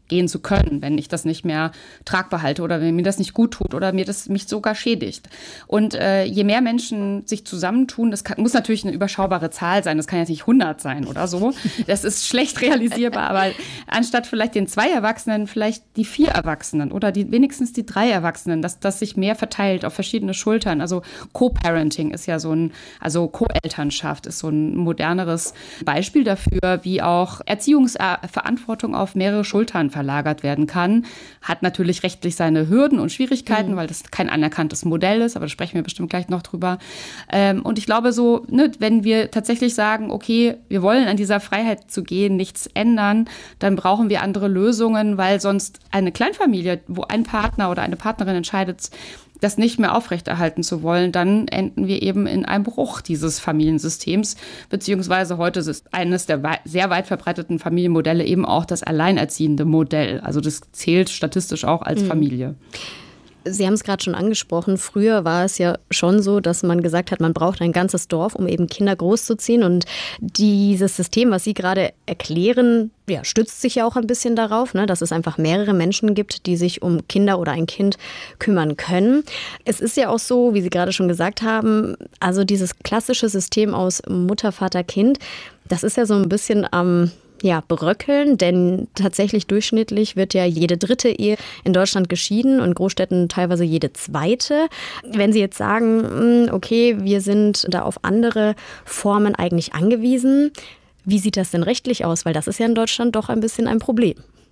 gehen zu können, wenn ich das nicht mehr tragbar halte oder wenn mir das nicht gut tut oder mir das mich sogar schädigt. Und äh, je mehr Menschen sich zusammentun, das kann, muss natürlich eine überschaubare Zahl sein, das kann jetzt nicht hundert sein oder so, das ist schlecht realisierbar, aber anstatt vielleicht den zwei Erwachsenen, vielleicht die vier Erwachsenen oder die, wenigstens die drei Erwachsenen, dass das sich mehr verteilt auf verschiedene Schultern. Also Co-Parenting ist ja so ein, also Co-Elternschaft ist so ein moderneres Beispiel dafür, wie auch Erziehungsverantwortung auf mehrere Schultern verlagert werden kann. Hat natürlich rechtlich seine Hürden und Schwierigkeiten, mhm. weil das kein anerkanntes Modell ist, aber da sprechen wir bestimmt gleich noch drüber. Ähm, und ich glaube so, ne, wenn wir tatsächlich sagen, okay, wir wollen an dieser Freiheit zu gehen, nichts ändern, dann brauchen wir andere Lösungen, weil sonst eine Kleinfamilie, wo ein Partner oder eine Partnerin entscheidet, das nicht mehr aufrechterhalten zu wollen, dann enden wir eben in einem Bruch dieses Familiensystems, beziehungsweise heute ist eines der wei- sehr weit verbreiteten Familienmodelle eben auch das alleinerziehende Modell. Also das zählt statistisch auch als mhm. Familie. Sie haben es gerade schon angesprochen, früher war es ja schon so, dass man gesagt hat, man braucht ein ganzes Dorf, um eben Kinder großzuziehen. Und dieses System, was Sie gerade erklären, ja, stützt sich ja auch ein bisschen darauf, ne, dass es einfach mehrere Menschen gibt, die sich um Kinder oder ein Kind kümmern können. Es ist ja auch so, wie Sie gerade schon gesagt haben, also dieses klassische System aus Mutter, Vater, Kind, das ist ja so ein bisschen am ähm, Ja, beröckeln, denn tatsächlich durchschnittlich wird ja jede dritte Ehe in Deutschland geschieden und in Großstädten teilweise jede zweite. Wenn Sie jetzt sagen, okay, wir sind da auf andere Formen eigentlich angewiesen, wie sieht das denn rechtlich aus? Weil das ist ja in Deutschland doch ein bisschen ein Problem.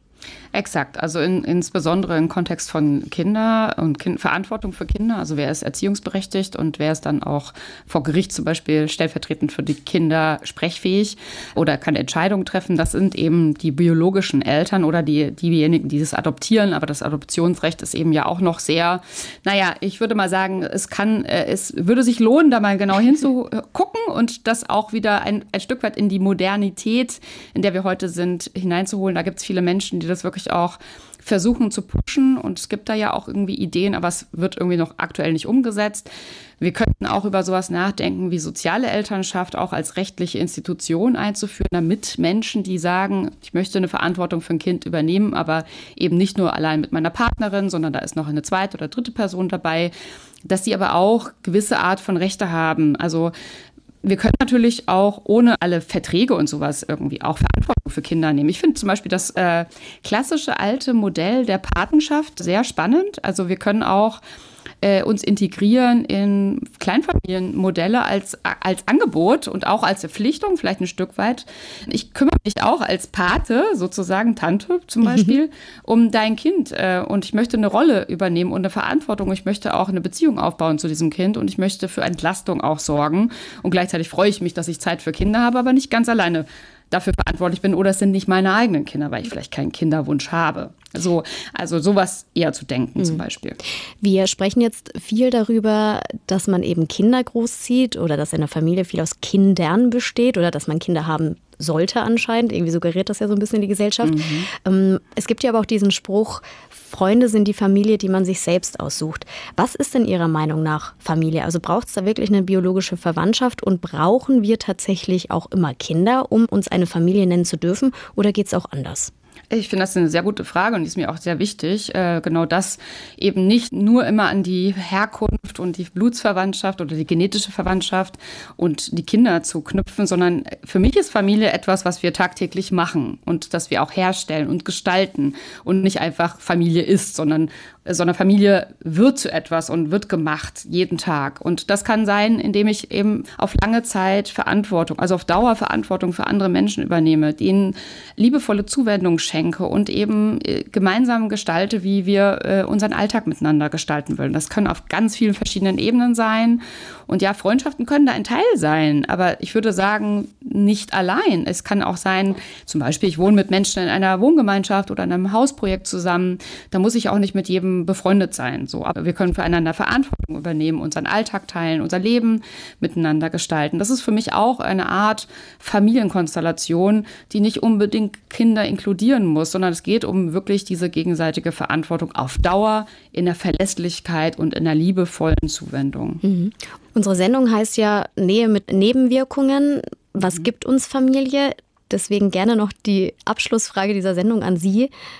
Exakt, also in, insbesondere im Kontext von Kinder und kind, Verantwortung für Kinder, also wer ist erziehungsberechtigt und wer ist dann auch vor Gericht zum Beispiel stellvertretend für die Kinder sprechfähig oder kann Entscheidungen treffen, das sind eben die biologischen Eltern oder die, diejenigen, die das adoptieren, aber das Adoptionsrecht ist eben ja auch noch sehr, naja, ich würde mal sagen, es kann, es würde sich lohnen, da mal genau hinzugucken und das auch wieder ein, ein Stück weit in die Modernität, in der wir heute sind, hineinzuholen. Da gibt es viele Menschen, die das wirklich auch versuchen zu pushen und es gibt da ja auch irgendwie Ideen, aber es wird irgendwie noch aktuell nicht umgesetzt. Wir könnten auch über sowas nachdenken, wie soziale Elternschaft auch als rechtliche Institution einzuführen, damit Menschen, die sagen, ich möchte eine Verantwortung für ein Kind übernehmen, aber eben nicht nur allein mit meiner Partnerin, sondern da ist noch eine zweite oder dritte Person dabei, dass sie aber auch gewisse Art von Rechte haben. Also wir können natürlich auch ohne alle Verträge und sowas irgendwie auch Verantwortung für Kinder nehmen. Ich finde zum Beispiel das äh, klassische alte Modell der Patenschaft sehr spannend. Also wir können auch äh, uns integrieren in Kleinfamilienmodelle als, als Angebot und auch als Verpflichtung, vielleicht ein Stück weit. Ich kümmere mich auch als Pate, sozusagen Tante zum Beispiel, mhm. um dein Kind. Äh, und ich möchte eine Rolle übernehmen und eine Verantwortung. Ich möchte auch eine Beziehung aufbauen zu diesem Kind und ich möchte für Entlastung auch sorgen. Und gleichzeitig freue ich mich, dass ich Zeit für Kinder habe, aber nicht ganz alleine dafür verantwortlich bin oder es sind nicht meine eigenen Kinder, weil ich vielleicht keinen Kinderwunsch habe. So, also sowas eher zu denken mhm. zum Beispiel. Wir sprechen jetzt viel darüber, dass man eben Kinder großzieht oder dass eine Familie viel aus Kindern besteht oder dass man Kinder haben sollte anscheinend. Irgendwie suggeriert das ja so ein bisschen die Gesellschaft. Mhm. Es gibt ja aber auch diesen Spruch, Freunde sind die Familie, die man sich selbst aussucht. Was ist denn Ihrer Meinung nach Familie? Also braucht es da wirklich eine biologische Verwandtschaft und brauchen wir tatsächlich auch immer Kinder, um uns eine Familie nennen zu dürfen oder geht es auch anders? Ich finde das eine sehr gute Frage und die ist mir auch sehr wichtig. Äh, genau das eben nicht nur immer an die Herkunft und die Blutsverwandtschaft oder die genetische Verwandtschaft und die Kinder zu knüpfen, sondern für mich ist Familie etwas, was wir tagtäglich machen und das wir auch herstellen und gestalten und nicht einfach Familie ist, sondern sondern Familie wird zu etwas und wird gemacht jeden Tag. Und das kann sein, indem ich eben auf lange Zeit Verantwortung, also auf Dauer Verantwortung für andere Menschen übernehme, denen liebevolle Zuwendung schenke und eben gemeinsam gestalte, wie wir äh, unseren Alltag miteinander gestalten wollen. Das können auf ganz vielen verschiedenen Ebenen sein. Und ja, Freundschaften können da ein Teil sein, aber ich würde sagen, nicht allein. Es kann auch sein, zum Beispiel, ich wohne mit Menschen in einer Wohngemeinschaft oder in einem Hausprojekt zusammen. Da muss ich auch nicht mit jedem befreundet sein. So, aber wir können füreinander Verantwortung übernehmen, unseren Alltag teilen, unser Leben miteinander gestalten. Das ist für mich auch eine Art Familienkonstellation, die nicht unbedingt Kinder inkludieren muss, sondern es geht um wirklich diese gegenseitige Verantwortung auf Dauer, in der Verlässlichkeit und in der liebevollen Zuwendung. Mhm. Unsere Sendung heißt ja Nähe mit Nebenwirkungen. Was gibt uns Familie? Deswegen gerne noch die Abschlussfrage dieser Sendung an Sie.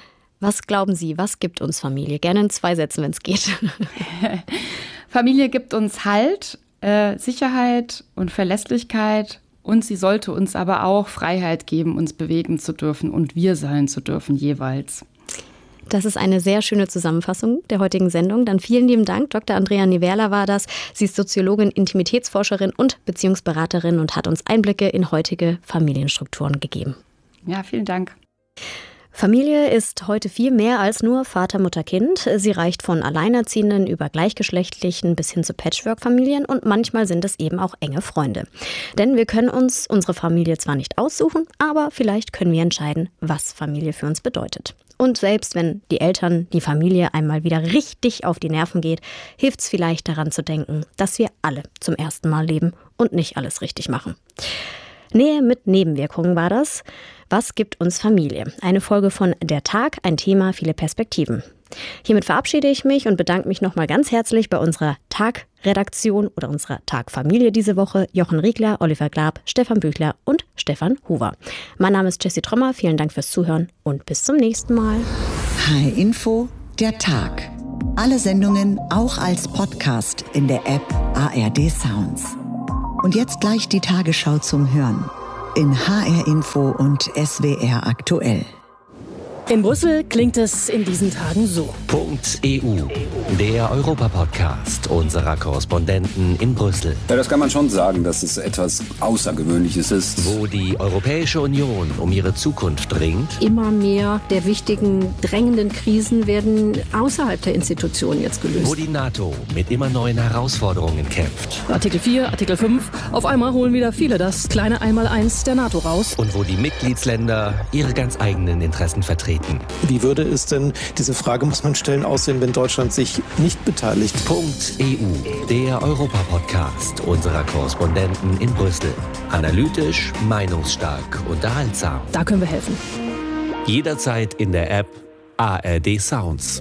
Was glauben Sie, was gibt uns Familie? Gerne in zwei Sätzen, wenn es geht. Familie gibt uns Halt, äh, Sicherheit und Verlässlichkeit. Und sie sollte uns aber auch Freiheit geben, uns bewegen zu dürfen und wir sein zu dürfen jeweils. Das ist eine sehr schöne Zusammenfassung der heutigen Sendung. Dann vielen lieben Dank. Doktor Andrea Niverla war das. Sie ist Soziologin, Intimitätsforscherin und Beziehungsberaterin und hat uns Einblicke in heutige Familienstrukturen gegeben. Ja, vielen Dank. Familie ist heute viel mehr als nur Vater, Mutter, Kind. Sie reicht von Alleinerziehenden über Gleichgeschlechtlichen bis hin zu Patchwork-Familien und manchmal sind es eben auch enge Freunde. Denn wir können uns unsere Familie zwar nicht aussuchen, aber vielleicht können wir entscheiden, was Familie für uns bedeutet. Und selbst wenn die Eltern, die Familie einmal wieder richtig auf die Nerven geht, hilft es vielleicht daran zu denken, dass wir alle zum ersten Mal leben und nicht alles richtig machen. Nähe mit Nebenwirkungen war das. Was gibt uns Familie? Eine Folge von Der Tag, ein Thema, viele Perspektiven. Hiermit verabschiede ich mich und bedanke mich nochmal ganz herzlich bei unserer Tag-Redaktion oder unserer Tag-Familie diese Woche. Jochen Riegler, Oliver Glab, Stefan Büchler und Stefan Huber. Mein Name ist Jessie Trommer, vielen Dank fürs Zuhören und bis zum nächsten Mal. H R Info, Der Tag. Alle Sendungen auch als Podcast in der App A R D Sounds. Und jetzt gleich die Tagesschau zum Hören in H R Info und S W R aktuell. In Brüssel klingt es in diesen Tagen so. Punkt E U, der Europa-Podcast unserer Korrespondenten in Brüssel. Ja, das kann man schon sagen, dass es etwas Außergewöhnliches ist. Wo die Europäische Union um ihre Zukunft ringt. Immer mehr der wichtigen, drängenden Krisen werden außerhalb der Institutionen jetzt gelöst. Wo die NATO mit immer neuen Herausforderungen kämpft. Artikel vier, Artikel fünf, auf einmal holen wieder viele das kleine Einmaleins der NATO raus. Und wo die Mitgliedsländer ihre ganz eigenen Interessen vertreten. Wie würde es denn, diese Frage muss man stellen, aussehen, wenn Deutschland sich nicht beteiligt? Punkt E U, der Europa-Podcast unserer Korrespondenten in Brüssel. Analytisch, meinungsstark, unterhaltsam. Da können wir helfen. Jederzeit in der App A R D Sounds.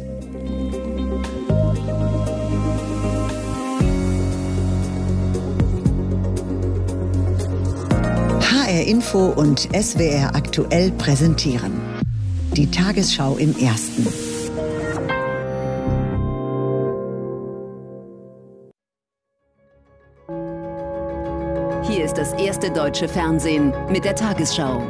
H R Info und S W R aktuell präsentieren. Die Tagesschau im Ersten. Hier ist das erste deutsche Fernsehen mit der Tagesschau.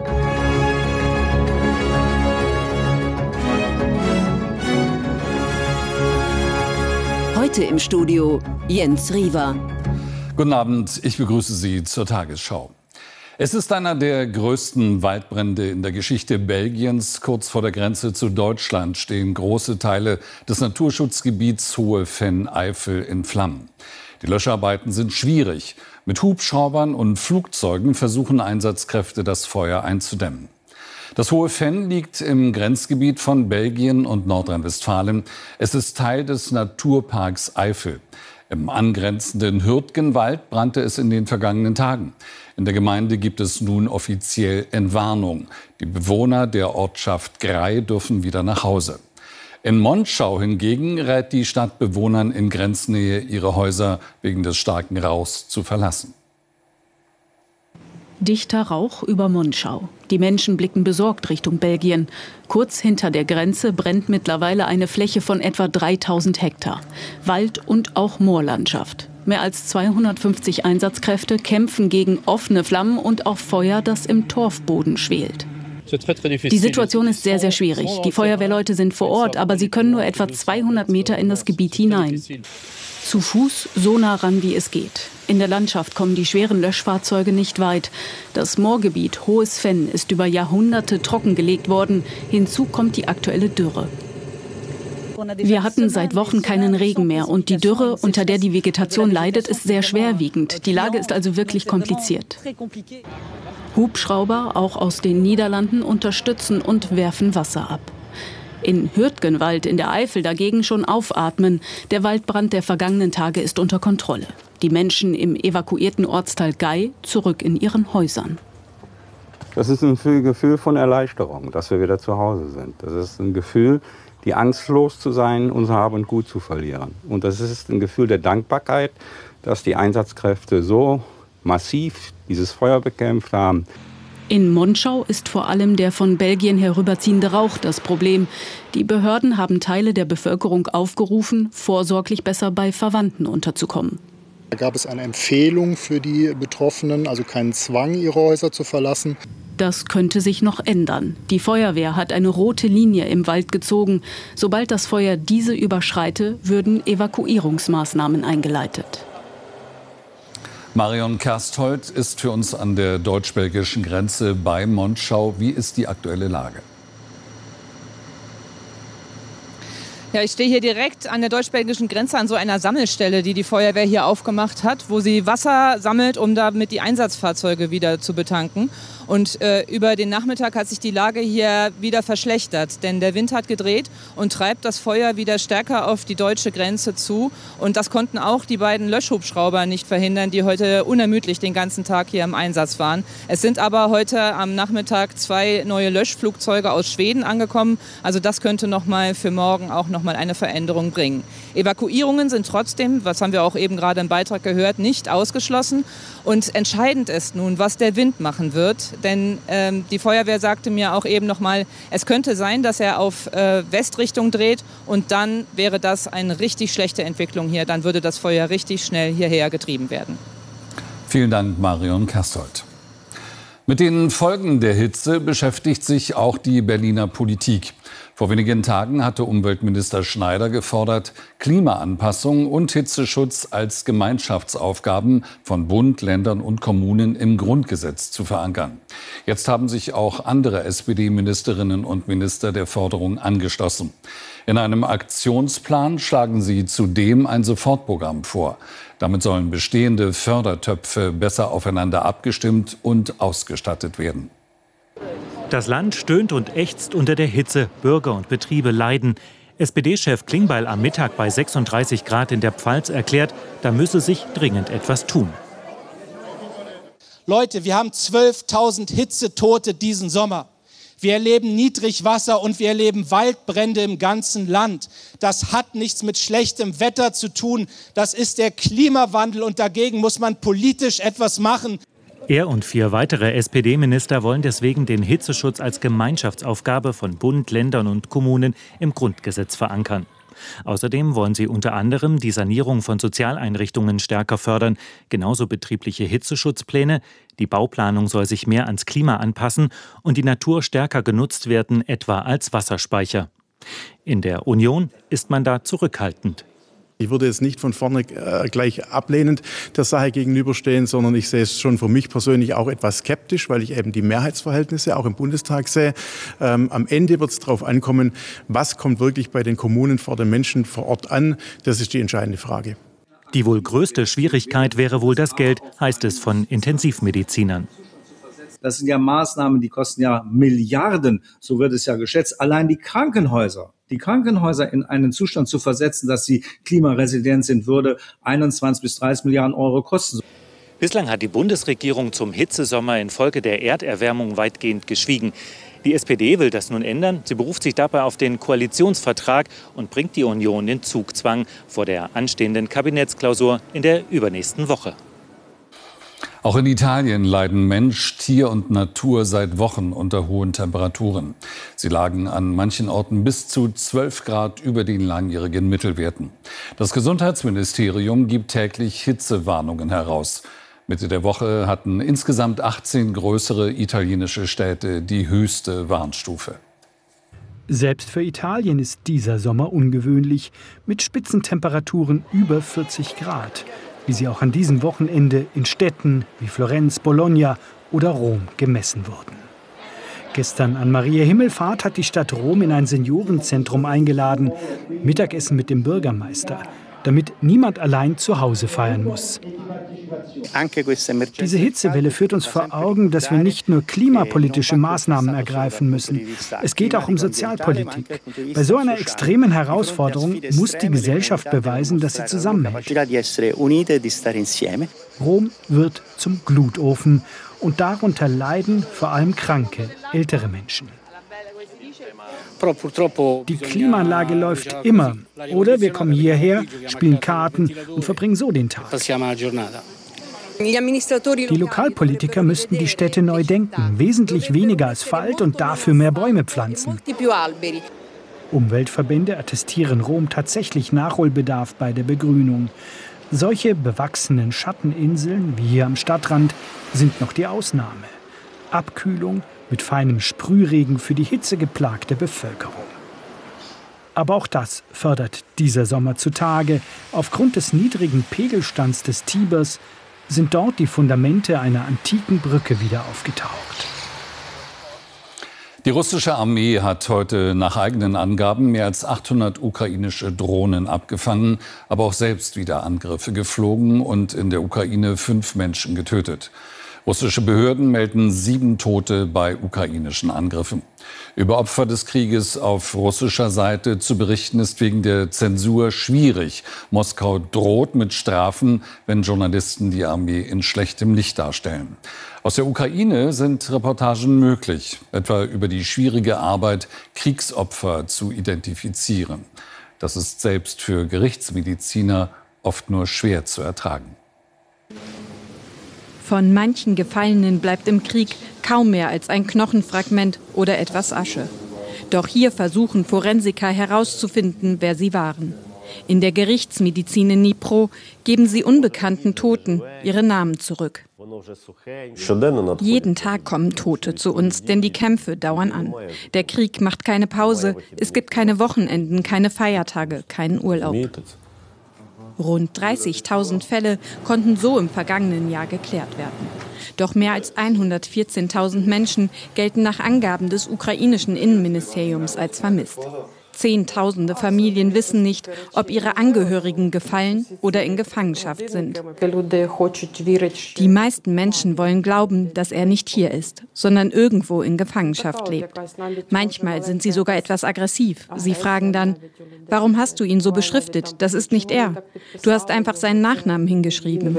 Heute im Studio Jens Riewer. Guten Abend, ich begrüße Sie zur Tagesschau. Es ist einer der größten Waldbrände in der Geschichte Belgiens. Kurz vor der Grenze zu Deutschland stehen große Teile des Naturschutzgebiets Hohe Venn-Eifel in Flammen. Die Löscharbeiten sind schwierig. Mit Hubschraubern und Flugzeugen versuchen Einsatzkräfte, das Feuer einzudämmen. Das Hohe Venn liegt im Grenzgebiet von Belgien und Nordrhein-Westfalen. Es ist Teil des Naturparks Eifel. Im angrenzenden Hürtgenwald brannte es in den vergangenen Tagen. In der Gemeinde gibt es nun offiziell Entwarnung. Die Bewohner der Ortschaft Grey dürfen wieder nach Hause. In Monschau hingegen rät die Stadt Bewohnern in Grenznähe, ihre Häuser wegen des starken Rauchs zu verlassen. Dichter Rauch über Monschau. Die Menschen blicken besorgt Richtung Belgien. Kurz hinter der Grenze brennt mittlerweile eine Fläche von etwa dreitausend Hektar. Wald und auch Moorlandschaft. Mehr als zweihundertfünfzig Einsatzkräfte kämpfen gegen offene Flammen und auch Feuer, das im Torfboden schwelt. Die Situation ist sehr, sehr schwierig. Die Feuerwehrleute sind vor Ort, aber sie können nur etwa zweihundert Meter in das Gebiet hinein. Zu Fuß so nah ran, wie es geht. In der Landschaft kommen die schweren Löschfahrzeuge nicht weit. Das Moorgebiet Hohes Venn ist über Jahrhunderte trockengelegt worden. Hinzu kommt die aktuelle Dürre. Wir hatten seit Wochen keinen Regen mehr und die Dürre, unter der die Vegetation leidet, ist sehr schwerwiegend. Die Lage ist also wirklich kompliziert. Hubschrauber, auch aus den Niederlanden, unterstützen und werfen Wasser ab. In Hürtgenwald in der Eifel dagegen schon aufatmen. Der Waldbrand der vergangenen Tage ist unter Kontrolle. Die Menschen im evakuierten Ortsteil Gey zurück in ihren Häusern. Das ist ein Gefühl von Erleichterung, dass wir wieder zu Hause sind. Das ist ein Gefühl, die Angst los zu sein, unser Hab und Gut zu verlieren. Und das ist ein Gefühl der Dankbarkeit, dass die Einsatzkräfte so massiv dieses Feuer bekämpft haben. In Monschau ist vor allem der von Belgien herüberziehende Rauch das Problem. Die Behörden haben Teile der Bevölkerung aufgerufen, vorsorglich besser bei Verwandten unterzukommen. Da gab es eine Empfehlung für die Betroffenen, also keinen Zwang, ihre Häuser zu verlassen. Das könnte sich noch ändern. Die Feuerwehr hat eine rote Linie im Wald gezogen. Sobald das Feuer diese überschreite, würden Evakuierungsmaßnahmen eingeleitet. Marion Kersthold ist für uns an der deutsch-belgischen Grenze bei Monschau. Wie ist die aktuelle Lage? Ja, ich stehe hier direkt an der deutsch-belgischen Grenze an so einer Sammelstelle, die die Feuerwehr hier aufgemacht hat, wo sie Wasser sammelt, um damit die Einsatzfahrzeuge wieder zu betanken. Und äh, über den Nachmittag hat sich die Lage hier wieder verschlechtert, denn der Wind hat gedreht und treibt das Feuer wieder stärker auf die deutsche Grenze zu. Und das konnten auch die beiden Löschhubschrauber nicht verhindern, die heute unermüdlich den ganzen Tag hier im Einsatz waren. Es sind aber heute am Nachmittag zwei neue Löschflugzeuge aus Schweden angekommen. Also das könnte noch mal für morgen auch noch mal eine Veränderung bringen. Evakuierungen sind trotzdem, was haben wir auch eben gerade im Beitrag gehört, nicht ausgeschlossen. Und entscheidend ist nun, was der Wind machen wird. Denn ähm, die Feuerwehr sagte mir auch eben noch mal, es könnte sein, dass er auf äh, Westrichtung dreht. Und dann wäre das eine richtig schlechte Entwicklung hier. Dann würde das Feuer richtig schnell hierher getrieben werden. Vielen Dank, Marion Kersthold. Mit den Folgen der Hitze beschäftigt sich auch die Berliner Politik. Vor wenigen Tagen hatte Umweltminister Schneider gefordert, Klimaanpassung und Hitzeschutz als Gemeinschaftsaufgaben von Bund, Ländern und Kommunen im Grundgesetz zu verankern. Jetzt haben sich auch andere S P D-Ministerinnen und Minister der Forderung angeschlossen. In einem Aktionsplan schlagen sie zudem ein Sofortprogramm vor. Damit sollen bestehende Fördertöpfe besser aufeinander abgestimmt und ausgestattet werden. Das Land stöhnt und ächzt unter der Hitze. Bürger und Betriebe leiden. S P D-Chef Klingbeil am Mittag bei sechsunddreißig Grad in der Pfalz erklärt, da müsse sich dringend etwas tun. Leute, wir haben zwölftausend Hitzetote diesen Sommer. Wir erleben Niedrigwasser und wir erleben Waldbrände im ganzen Land. Das hat nichts mit schlechtem Wetter zu tun. Das ist der Klimawandel und dagegen muss man politisch etwas machen. Er und vier weitere S P D-Minister wollen deswegen den Hitzeschutz als Gemeinschaftsaufgabe von Bund, Ländern und Kommunen im Grundgesetz verankern. Außerdem wollen sie unter anderem die Sanierung von Sozialeinrichtungen stärker fördern, genauso betriebliche Hitzeschutzpläne. Die Bauplanung soll sich mehr ans Klima anpassen und die Natur stärker genutzt werden, etwa als Wasserspeicher. In der Union ist man da zurückhaltend. Ich würde jetzt nicht von vorne äh, gleich ablehnend der Sache gegenüberstehen, sondern ich sehe es schon für mich persönlich auch etwas skeptisch, weil ich eben die Mehrheitsverhältnisse auch im Bundestag sehe. Ähm, am Ende wird es darauf ankommen, was kommt wirklich bei den Kommunen vor den Menschen vor Ort an. Das ist die entscheidende Frage. Die wohl größte Schwierigkeit wäre wohl das Geld, heißt es von Intensivmedizinern. Das sind ja Maßnahmen, die kosten ja Milliarden, so wird es ja geschätzt. Allein die Krankenhäuser, die Krankenhäuser in einen Zustand zu versetzen, dass sie klimaresilient sind, würde einundzwanzig bis dreißig Milliarden Euro kosten. Bislang hat die Bundesregierung zum Hitzesommer infolge der Erderwärmung weitgehend geschwiegen. Die S P D will das nun ändern. Sie beruft sich dabei auf den Koalitionsvertrag und bringt die Union in Zugzwang vor der anstehenden Kabinettsklausur in der übernächsten Woche. Auch in Italien leiden Mensch, Tier und Natur seit Wochen unter hohen Temperaturen. Sie lagen an manchen Orten bis zu zwölf Grad über den langjährigen Mittelwerten. Das Gesundheitsministerium gibt täglich Hitzewarnungen heraus. Mitte der Woche hatten insgesamt achtzehn größere italienische Städte die höchste Warnstufe. Selbst für Italien ist dieser Sommer ungewöhnlich, mit Spitzentemperaturen über vierzig Grad. Wie sie auch an diesem Wochenende in Städten wie Florenz, Bologna oder Rom gemessen wurden. Gestern an Maria Himmelfahrt hat die Stadt Rom in ein Seniorenzentrum eingeladen, Mittagessen mit dem Bürgermeister, damit niemand allein zu Hause feiern muss. Diese Hitzewelle führt uns vor Augen, dass wir nicht nur klimapolitische Maßnahmen ergreifen müssen. Es geht auch um Sozialpolitik. Bei so einer extremen Herausforderung muss die Gesellschaft beweisen, dass sie zusammenhält. Rom wird zum Glutofen und darunter leiden vor allem kranke, ältere Menschen. Die Klimaanlage läuft immer. Oder wir kommen hierher, spielen Karten und verbringen so den Tag. Die Lokalpolitiker müssten die Städte neu denken, wesentlich weniger Asphalt und dafür mehr Bäume pflanzen. Umweltverbände attestieren Rom tatsächlich Nachholbedarf bei der Begrünung. Solche bewachsenen Schatteninseln wie hier am Stadtrand sind noch die Ausnahme. Abkühlung mit feinem Sprühregen für die hitzegeplagte Bevölkerung. Aber auch das fördert dieser Sommer zutage. Aufgrund des niedrigen Pegelstands des Tibers sind dort die Fundamente einer antiken Brücke wieder aufgetaucht. Die russische Armee hat heute nach eigenen Angaben mehr als achthundert ukrainische Drohnen abgefangen, aber auch selbst wieder Angriffe geflogen und in der Ukraine fünf Menschen getötet. Russische Behörden melden sieben Tote bei ukrainischen Angriffen. Über Opfer des Krieges auf russischer Seite zu berichten ist wegen der Zensur schwierig. Moskau droht mit Strafen, wenn Journalisten die Armee in schlechtem Licht darstellen. Aus der Ukraine sind Reportagen möglich, etwa über die schwierige Arbeit, Kriegsopfer zu identifizieren. Das ist selbst für Gerichtsmediziner oft nur schwer zu ertragen. Von manchen Gefallenen bleibt im Krieg kaum mehr als ein Knochenfragment oder etwas Asche. Doch hier versuchen Forensiker herauszufinden, wer sie waren. In der Gerichtsmedizin in Dnipro geben sie unbekannten Toten ihre Namen zurück. Jeden Tag kommen Tote zu uns, denn die Kämpfe dauern an. Der Krieg macht keine Pause, es gibt keine Wochenenden, keine Feiertage, keinen Urlaub. Rund dreißigtausend Fälle konnten so im vergangenen Jahr geklärt werden. Doch mehr als hundertvierzehntausend Menschen gelten nach Angaben des ukrainischen Innenministeriums als vermisst. Zehntausende Familien wissen nicht, ob ihre Angehörigen gefallen oder in Gefangenschaft sind. Die meisten Menschen wollen glauben, dass er nicht hier ist, sondern irgendwo in Gefangenschaft lebt. Manchmal sind sie sogar etwas aggressiv. Sie fragen dann, warum hast du ihn so beschriftet? Das ist nicht er. Du hast einfach seinen Nachnamen hingeschrieben.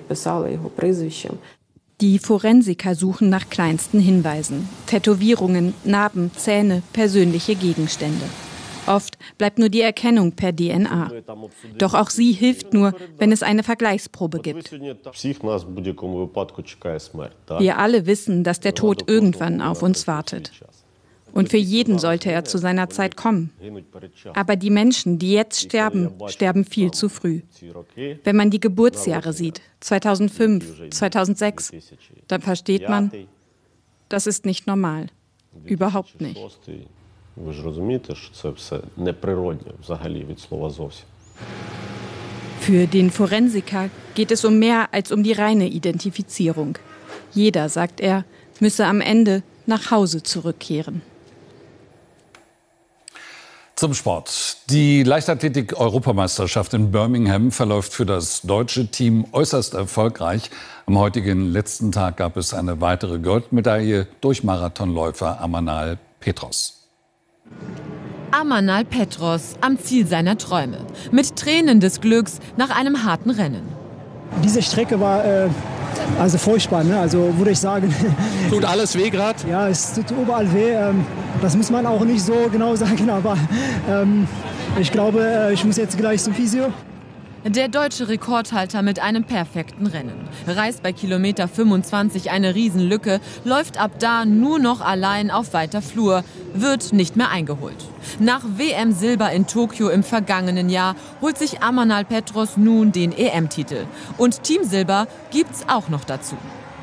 Die Forensiker suchen nach kleinsten Hinweisen. Tätowierungen, Narben, Zähne, persönliche Gegenstände. Oft bleibt nur die Erkennung per D N A. Doch auch sie hilft nur, wenn es eine Vergleichsprobe gibt. Wir alle wissen, dass der Tod irgendwann auf uns wartet. Und für jeden sollte er zu seiner Zeit kommen. Aber die Menschen, die jetzt sterben, sterben viel zu früh. Wenn man die Geburtsjahre sieht, zweitausendfünf, zweitausendsechs, dann versteht man, das ist nicht normal. Überhaupt nicht. Für den Forensiker geht es um mehr als um die reine Identifizierung. Jeder, sagt er, müsse am Ende nach Hause zurückkehren. Zum Sport. Die Leichtathletik-Europameisterschaft in Birmingham verläuft für das deutsche Team äußerst erfolgreich. Am heutigen letzten Tag gab es eine weitere Goldmedaille durch Marathonläufer Amanal Petros. Amanal Petros am Ziel seiner Träume. Mit Tränen des Glücks nach einem harten Rennen. Diese Strecke war äh, also furchtbar, ne? Also würde ich sagen. Tut alles weh gerade? Ja, es tut überall weh. Ähm, das muss man auch nicht so genau sagen, aber ähm, ich glaube, äh, ich muss jetzt gleich zum Physio. Der deutsche Rekordhalter mit einem perfekten Rennen. Reißt bei Kilometer fünfundzwanzig eine Riesenlücke, läuft ab da nur noch allein auf weiter Flur, wird nicht mehr eingeholt. Nach W M-Silber in Tokio im vergangenen Jahr holt sich Amanal Petros nun den E M-Titel. Und Teamsilber gibt's auch noch dazu.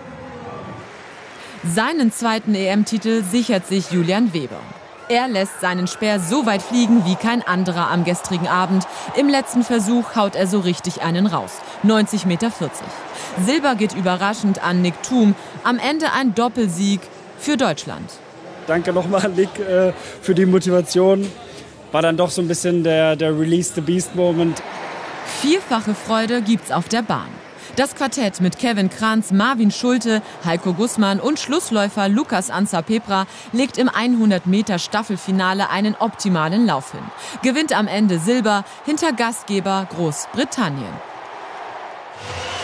Seinen zweiten E M-Titel sichert sich Julian Weber. Er lässt seinen Speer so weit fliegen wie kein anderer am gestrigen Abend. Im letzten Versuch haut er so richtig einen raus. neunzig Komma vierzig Meter. Silber geht überraschend an Nick Thum. Am Ende ein Doppelsieg für Deutschland. Danke nochmal, Nick, äh, für die Motivation. War dann doch so ein bisschen der, der Release the Beast-Moment. Vierfache Freude gibt's auf der Bahn. Das Quartett mit Kevin Kranz, Marvin Schulte, Heiko Gussmann und Schlussläufer Lukas Anza-Pepra legt im hundert Meter Staffelfinale einen optimalen Lauf hin. Gewinnt am Ende Silber hinter Gastgeber Großbritannien.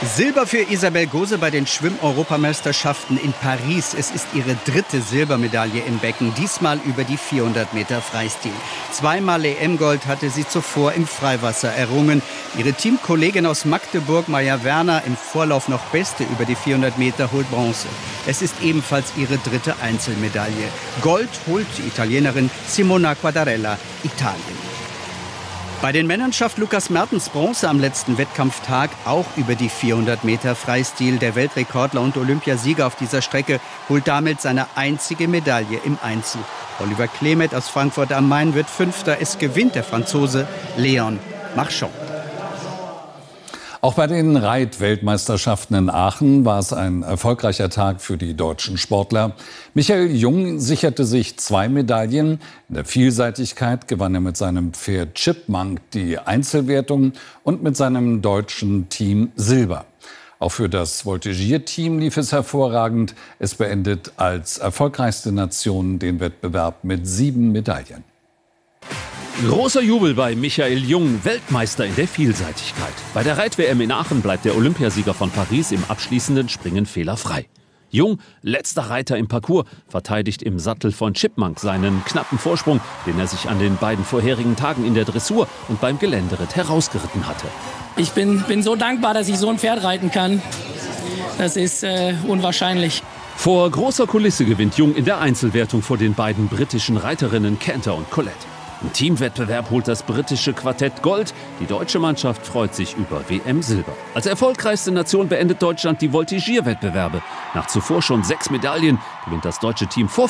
Silber für Isabel Gose bei den Schwimm-Europameisterschaften in Paris. Es ist ihre dritte Silbermedaille im Becken, diesmal über die vierhundert Meter Freistil. Zweimal E M-Gold hatte sie zuvor im Freiwasser errungen. Ihre Teamkollegin aus Magdeburg, Maja Werner, im Vorlauf noch Beste über die vierhundert Meter, holt Bronze. Es ist ebenfalls ihre dritte Einzelmedaille. Gold holt die Italienerin Simona Quadarella, Italien. Bei den Männern schafft Lukas Mertens Bronze am letzten Wettkampftag, auch über die vierhundert Meter Freistil. Der Weltrekordler und Olympiasieger auf dieser Strecke holt damit seine einzige Medaille im Einzel. Oliver Klemet aus Frankfurt am Main wird Fünfter. Es gewinnt der Franzose Léon Marchand. Auch bei den Reitweltmeisterschaften in Aachen war es ein erfolgreicher Tag für die deutschen Sportler. Michael Jung sicherte sich zwei Medaillen. In der Vielseitigkeit gewann er mit seinem Pferd Chipmunk die Einzelwertung und mit seinem deutschen Team Silber. Auch für das Voltigierteam lief es hervorragend. Es beendet als erfolgreichste Nation den Wettbewerb mit sieben Medaillen. Großer Jubel bei Michael Jung, Weltmeister in der Vielseitigkeit. Bei der Reit-W M in Aachen bleibt der Olympiasieger von Paris im abschließenden Springen fehlerfrei. Jung, letzter Reiter im Parcours, verteidigt im Sattel von Chipmunk seinen knappen Vorsprung, den er sich an den beiden vorherigen Tagen in der Dressur und beim Geländeritt herausgeritten hatte. Ich bin, bin so dankbar, dass ich so ein Pferd reiten kann. Das ist äh, unwahrscheinlich. Vor großer Kulisse gewinnt Jung in der Einzelwertung vor den beiden britischen Reiterinnen Canter und Colette. Im Teamwettbewerb holt das britische Quartett Gold. Die deutsche Mannschaft freut sich über W M-Silber. Als erfolgreichste Nation beendet Deutschland die Voltigierwettbewerbe. Nach zuvor schon sechs Medaillen gewinnt das deutsche Team vor